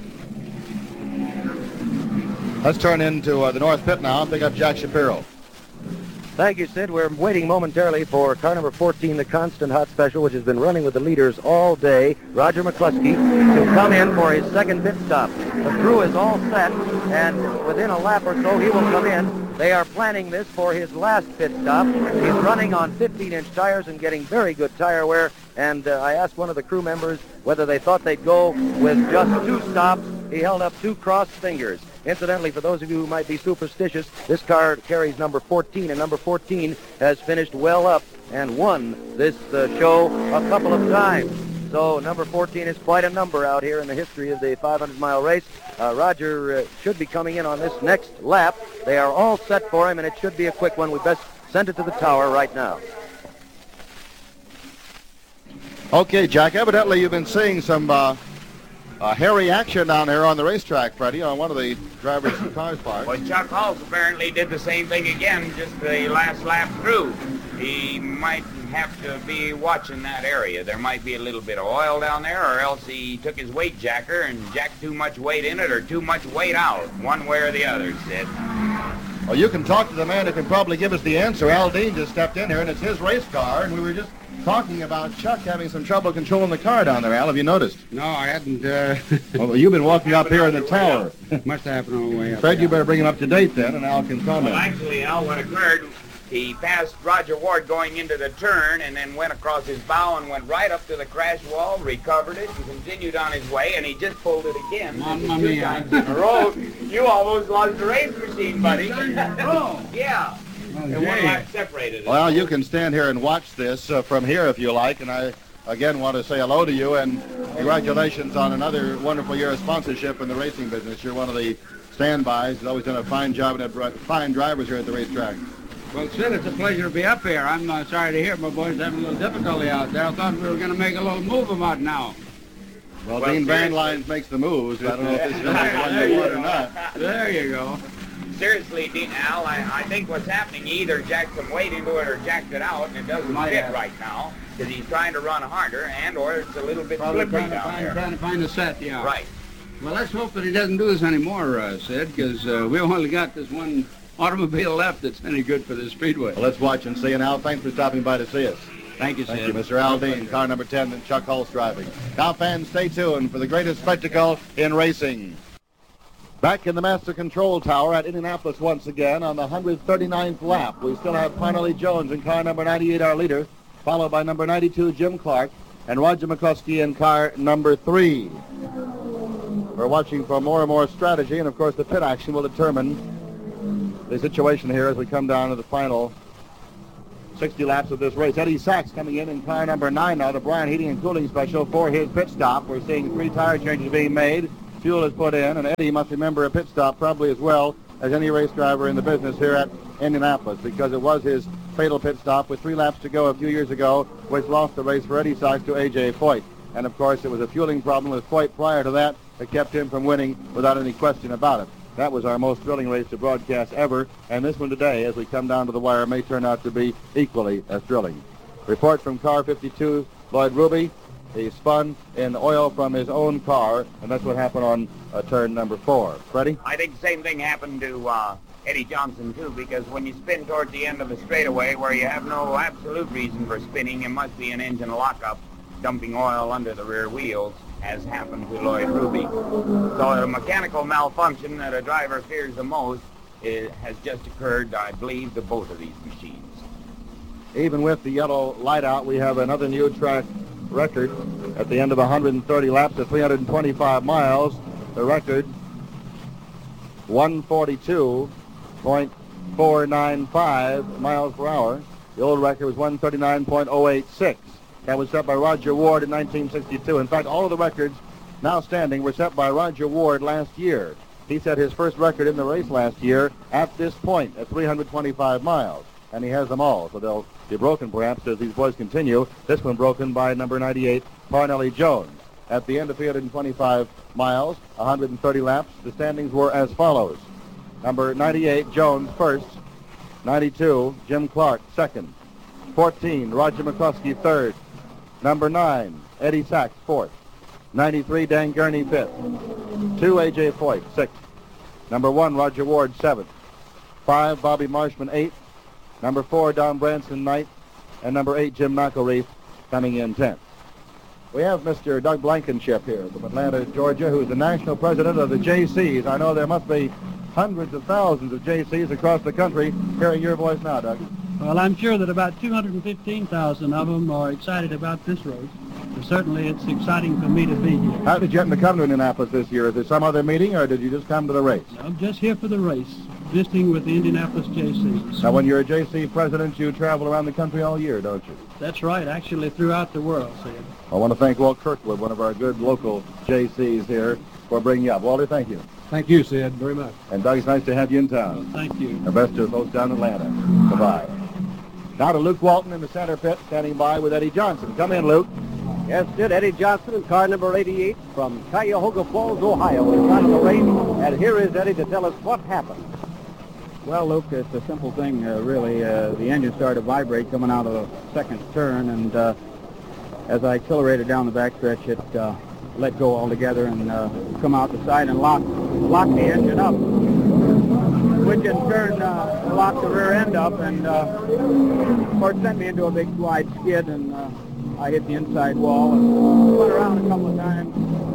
Let's turn into uh, the North Pit now and pick up Jack Shapiro. Thank you, Sid. We're waiting momentarily for car number fourteen, the Constant Hot Special, which has been running with the leaders all day, Roger McCluskey, to come in for his second pit stop. The crew is all set, and within a lap or so, he will come in. They are planning this for his last pit stop. He's running on fifteen-inch tires and getting very good tire wear, and uh, I asked one of the crew members whether they thought they'd go with just two stops. He held up two crossed fingers. Incidentally, for those of you who might be superstitious, this car carries number fourteen, and number fourteen has finished well up and won this uh, show a couple of times. So number fourteen is quite a number out here in the history of the five hundred mile race. Uh, Roger uh, should be coming in on this next lap. They are all set for him, and it should be a quick one. We best send it to the tower right now. Okay, Jack, evidently you've been seeing some uh, uh, hairy action down here on the racetrack, Freddie, on one of the drivers' cars parked. Well, Chuck Hulse apparently did the same thing again, just the last lap through. He might have to be watching that area. There might be a little bit of oil down there, or else he took his weight jacker and jacked too much weight in it or too much weight out, one way or the other, Sid. Well, you can talk to the man who can probably give us the answer. Al Dean just stepped in here, and it's his race car, and we were just talking about Chuck having some trouble controlling the car down there. Al, have you noticed? No, I hadn't. Uh... Well, you've been walking up here in the tower. Must have happened on the way up. Fred, you better bring him up to date then, and Al can comment. Well, actually, Al, what occurred, he passed Roger Ward going into the turn and then went across his bow and went right up to the crash wall, recovered it, and continued on his way, and he just pulled it again. Mamma two mia. times in a row. You almost lost the race machine, buddy. Oh. Yeah. And one lap separated it. Well, you can stand here and watch this uh, from here if you like, and I again want to say hello to you and congratulations on another wonderful year of sponsorship in the racing business. You're one of the standbys. You've always done a fine job and have fine drivers here at the racetrack. Well, Sid, it's a pleasure to be up here. I'm uh, sorry to hear my boys having a little difficulty out there. I thought we were going to make a little move about now. Well, well Dean Van Lines makes the moves. I don't know if this is going to be the one you want or not. There you go. Seriously, Dean, Al, I, I think what's happening, he either jacked some weight into it or jacked it out, and it doesn't Might fit have. right now, because he's trying to run harder, and or it's a little bit Probably slippery trying to, down find, there. trying to find a set, yeah. Right. Well, let's hope that he doesn't do this anymore, uh, Sid, because uh, we only got this one automobile left that's any good for the speedway. Well, let's watch and see. And Al, thanks for stopping by to see us. Thank you, Sid. Thank you, Mister Al Dean, car number ten, and Chuck Hulse driving. Now, fans, stay tuned for the greatest spectacle in racing. Back in the Master Control Tower at Indianapolis once again on the one hundred thirty-ninth lap. We still have Parnelli Jones in car number ninety-eight, our leader, followed by number ninety-two, Jim Clark, and Roger McCluskey in car number three. We're watching for more and more strategy, and of course the pit action will determine the situation here as we come down to the final sixty laps of this race. Eddie Sachs coming in in car number nine now, the Bryant Heating and Cooling Special for his pit stop. We're seeing three tire changes being made. Fuel is put in, and Eddie must remember a pit stop probably as well as any race driver in the business here at Indianapolis, because it was his fatal pit stop with three laps to go a few years ago, which lost the race for Eddie Sachs to A J Foyt. And of course, it was a fueling problem with Foyt prior to that that kept him from winning without any question about it. That was our most thrilling race to broadcast ever, and this one today, as we come down to the wire, may turn out to be equally as thrilling. Report from car fifty-two, Lloyd Ruby. He spun in oil from his own car, and that's what happened on uh, turn number four. Freddie? I think the same thing happened to uh, Eddie Johnson, too, because when you spin towards the end of the straightaway where you have no absolute reason for spinning, it must be an engine lockup dumping oil under the rear wheels, as happened to Lloyd Ruby. So a mechanical malfunction that a driver fears the most is, has just occurred, I believe, to both of these machines. Even with the yellow light out, we have another new track record at the end of one hundred thirty laps at three hundred twenty-five miles. The record, one forty-two point four nine five miles per hour. The old record was one thirty-nine point oh eight six. That was set by Roger Ward in nineteen sixty-two. In fact, all of the records now standing were set by Roger Ward last year. He set his first record in the race last year at this point at three hundred twenty-five miles, and he has them all, so they'll be broken perhaps as these boys continue. This one broken by number ninety-eight, Parnelli Jones. At the end of three hundred twenty-five miles, one hundred thirty laps, the standings were as follows. Number ninety-eight, Jones, first. ninety-two, Jim Clark, second. fourteen, Roger McCluskey, third. Number nine, Eddie Sachs, fourth. ninety-three, Dan Gurney, fifth. two, A J Foyt, sixth. Number one, Roger Ward, seventh. five, Bobby Marshman, eighth. Number four, Don Branson, ninth. And number eight, Jim McElreath, coming in tenth. We have Mister Doug Blankenship here from Atlanta, Georgia, who is the national president of the J Cs. I know there must be hundreds of thousands of J Cs across the country hearing your voice now, Doug. Well, I'm sure that about two hundred fifteen thousand of them are excited about this race. And certainly it's exciting for me to be here. How did you happen to come to Indianapolis this year? Is there some other meeting, or did you just come to the race? I'm just here for the race, visiting with the Indianapolis J Cs. Now, when you're a J C president, you travel around the country all year, don't you? That's right, actually throughout the world, Sid. I want to thank Walt Kirkwood, one of our good local J Cs here, for bringing you up. Walter, thank you. Thank you, Sid, very much. And Doug, it's nice to have you in town. Well, thank you. The best of folks down in Atlanta. Goodbye. Now to Luke Walton in the center pit, standing by with Eddie Johnson. Come in, Luke. Yes, Sid, Eddie Johnson in car number eighty-eight from Cuyahoga Falls, Ohio, is out of the race. And here is Eddie to tell us what happened. Well, Luke, it's a simple thing, uh, really. Uh, the engine started to vibrate coming out of the second turn, and uh, as I accelerated down the backstretch, it uh, let go altogether and uh, come out the side and locked, locked the engine up, which in turn uh, locked the rear end up, and uh, of course sent me into a big wide skid, and uh, I hit the inside wall and went around a couple of times.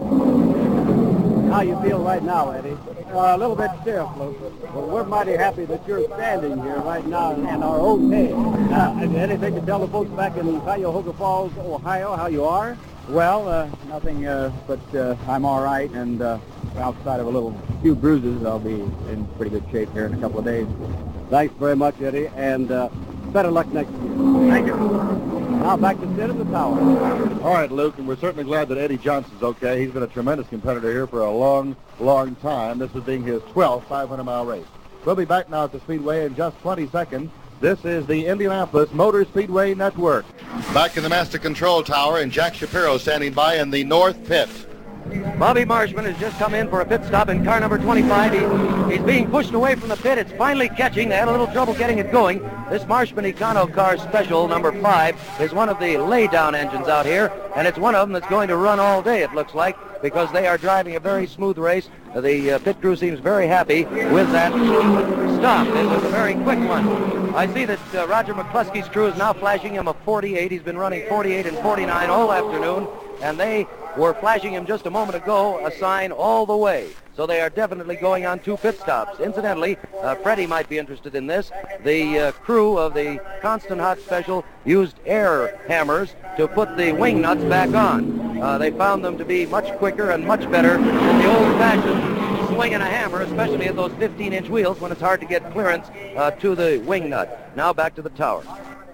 How you feel right now, Eddie? Uh, a little bit stiff, Luke. Well, we're mighty happy that you're standing here right now and are okay. Uh, anything to tell the folks back in Cuyahoga Falls, Ohio, how you are? Well, uh, nothing uh, but uh, I'm all right, and uh, outside of a little few bruises, I'll be in pretty good shape here in a couple of days. Thanks very much, Eddie, and uh, better luck next year. Thank you. Now back to Sid in the tower. All right, Luke, and we're certainly glad that Eddie Johnson's okay. He's been a tremendous competitor here for a long, long time. This is being his twelfth five hundred mile race. We'll be back now at the Speedway in just twenty seconds. This is the Indianapolis Motor Speedway Network. Back in the Master Control Tower, and Jack Shapiro standing by in the north pit. Bobby Marshman has just come in for a pit stop in car number twenty-five. He, he's being pushed away from the pit. It's finally catching. They had a little trouble getting it going. This Marshman Econo car special, number five, is one of the lay-down engines out here, and it's one of them that's going to run all day, it looks like, because they are driving a very smooth race. The uh, pit crew seems very happy with that stop. It was a very quick one. I see that uh, Roger McCluskey's crew is now flashing him a forty-eight. He's been running forty-eight and forty-nine all afternoon, and they were flashing him just a moment ago a sign all the way. So they are definitely going on two pit stops. Incidentally, uh, Freddie might be interested in this. The uh, crew of the Constant Hot Special used air hammers to put the wing nuts back on. Uh, they found them to be much quicker and much better than the old-fashioned swinging a hammer, especially at those fifteen-inch wheels when it's hard to get clearance uh, to the wing nut. Now back to the tower.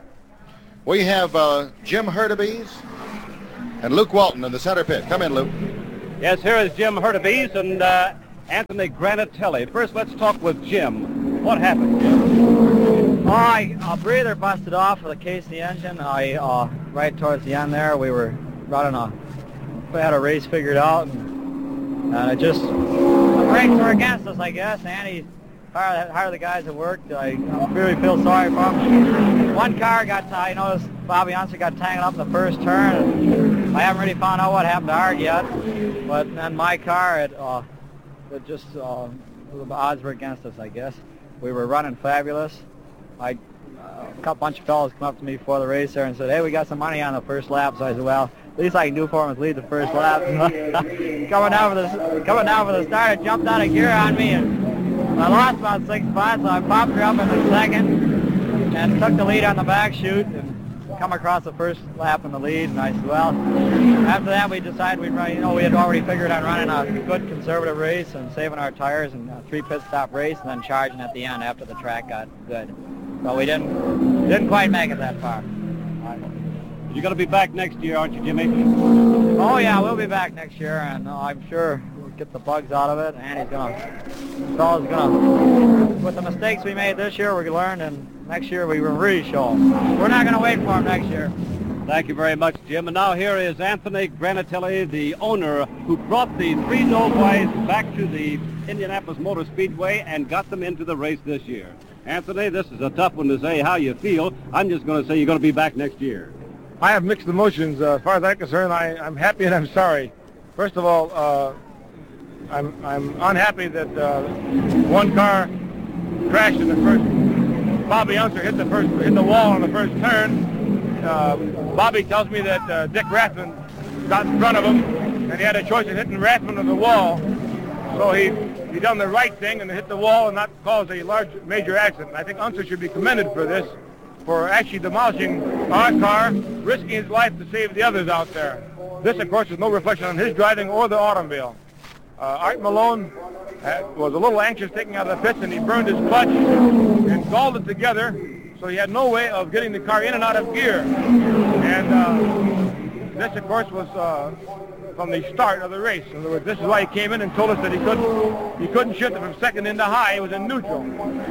We have uh, Jim Hurtubise and Luke Walton in the center pit. Come in, Luke. Yes, here is Jim Hurtubise and uh, Anthony Granatelli. First, let's talk with Jim. What happened, Jim? Oh, I, a breather busted off of the case of the engine. I uh, right towards the end there, we were running a, we had a race figured out, and, and it just, the brakes were against us, I guess. Andy hired, hired the guys that worked. I, I really feel sorry for them. One car got, I noticed Bobby Unser got tangled up in the first turn. And I haven't really found out what happened to ours yet, but then my car, it, uh, it just, uh, the odds were against us, I guess. We were running fabulous. I, uh, a couple bunch of fellas come up to me before the race there and said, hey, we got some money on the first lap. So I said, well, at least I can do for him is lead the first lap. coming down for the coming down for the start, it jumped out of gear on me, and I lost about six spots. So I popped her up in the second and took the lead on the back chute and come across the first lap in the lead. And I said, well, after that we decided we'd run. You know, we had already figured on running a good conservative race and saving our tires and a three pit stop race, and then charging at the end after the track got good. But we didn't didn't quite make it that far. You're going to be back next year, aren't you, Jimmy? Oh, yeah, we'll be back next year, and uh, I'm sure we'll get the bugs out of it, and he's going to, Saul's going to, with the mistakes we made this year, we're going to learn, and next year we will really show him. We're not going to wait for him next year. Thank you very much, Jim. And now here is Anthony Granatelli, the owner, who brought the three Doughboys back to the Indianapolis Motor Speedway and got them into the race this year. Anthony, this is a tough one to say how you feel. I'm just going to say you're going to be back next year. I have mixed emotions. Uh, as far as I'm concerned, I, I'm happy and I'm sorry. First of all, uh, I'm, I'm unhappy that uh, one car crashed in the first. Bobby Unser hit the first, hit the wall on the first turn. Uh, Bobby tells me that uh, Dick Rathman got in front of him, and he had a choice of hitting Rathman on the wall. So he he done the right thing and hit the wall and not cause a large major accident. I think Unser should be commended for this, for actually demolishing our car, risking his life to save the others out there. This, of course, is no reflection on his driving or the automobile. Uh, Art Malone uh, was a little anxious taking out of the pits, and he burned his clutch and galled it together, so he had no way of getting the car in and out of gear. And uh, this, of course, was uh, from the start of the race. In other words, this is why he came in and told us that he couldn't, he couldn't shift it from second into high. It was in neutral.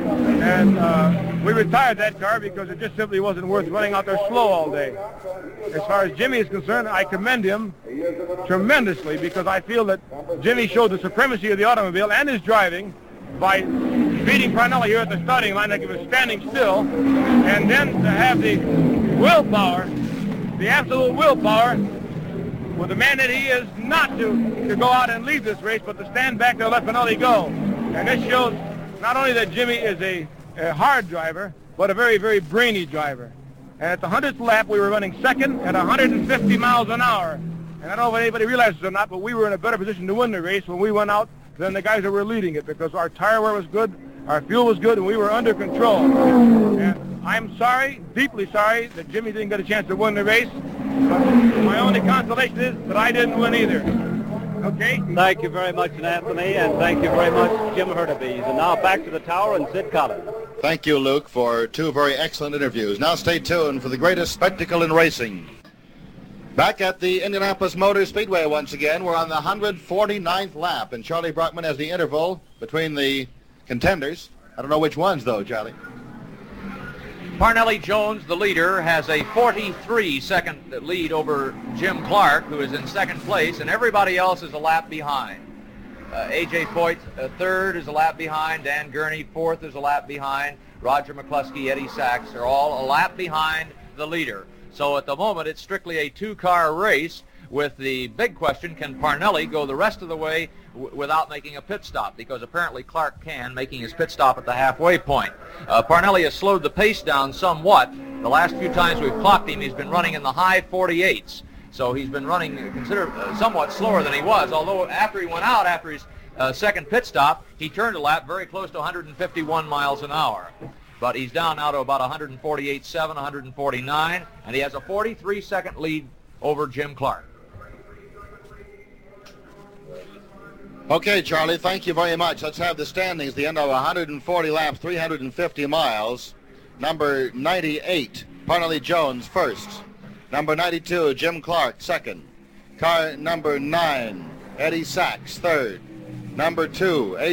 And uh, we retired that car because it just simply wasn't worth running out there slow all day. As far as Jimmy is concerned, I commend him tremendously because I feel that Jimmy showed the supremacy of the automobile and his driving by beating Parnelli here at the starting line like he was standing still, and then to have the willpower, the absolute willpower, with the man that he is, not to, to go out and lead this race, but to stand back there and let Parnelli go. And this shows not only that Jimmy is a, a hard driver, but a very, very brainy driver. And at the hundredth lap, we were running second at one hundred fifty miles an hour. And I don't know if anybody realizes or not, but we were in a better position to win the race when we went out than the guys that were leading it, because our tire wear was good, our fuel was good, and we were under control. And I'm sorry, deeply sorry, that Jimmy didn't get a chance to win the race. But my only consolation is that I didn't win either. Okay? Thank you very much, Anthony, and thank you very much, Jim Hurtubise. And now back to the tower and Sid Collins. Thank you, Luke, for two very excellent interviews. Now stay tuned for the greatest spectacle in racing. Back at the Indianapolis Motor Speedway once again, we're on the one hundred forty-ninth lap, and Charlie Brockman has the interval between the contenders. I don't know which ones, though, Charlie. Parnelli Jones, the leader, has a forty-three second lead over Jim Clark, who is in second place, and everybody else is a lap behind. Uh, A J Foyt, uh, third, is a lap behind. Dan Gurney, fourth, is a lap behind. Roger McCluskey, Eddie Sachs are all a lap behind the leader. So at the moment, it's strictly a two-car race, with the big question, can Parnelli go the rest of the way w without making a pit stop? Because apparently Clark can, making his pit stop at the halfway point. Uh, Parnelli has slowed the pace down somewhat. The last few times we've clocked him, he's been running in the high forty-eights. So he's been running consider uh, somewhat slower than he was, although after he went out, after his uh, second pit stop, he turned a lap very close to one hundred fifty-one miles an hour. But he's down now to about one forty-eight point seven, one forty-nine, and he has a forty-three second lead over Jim Clark. Okay, Charlie, thank you very much. Let's have the standings. The end of one hundred forty laps, three hundred fifty miles. Number ninety-eight, Parnelly Jones, first. Number ninety-two, Jim Clark, second. Car number nine, Eddie Sachs, third. Number two,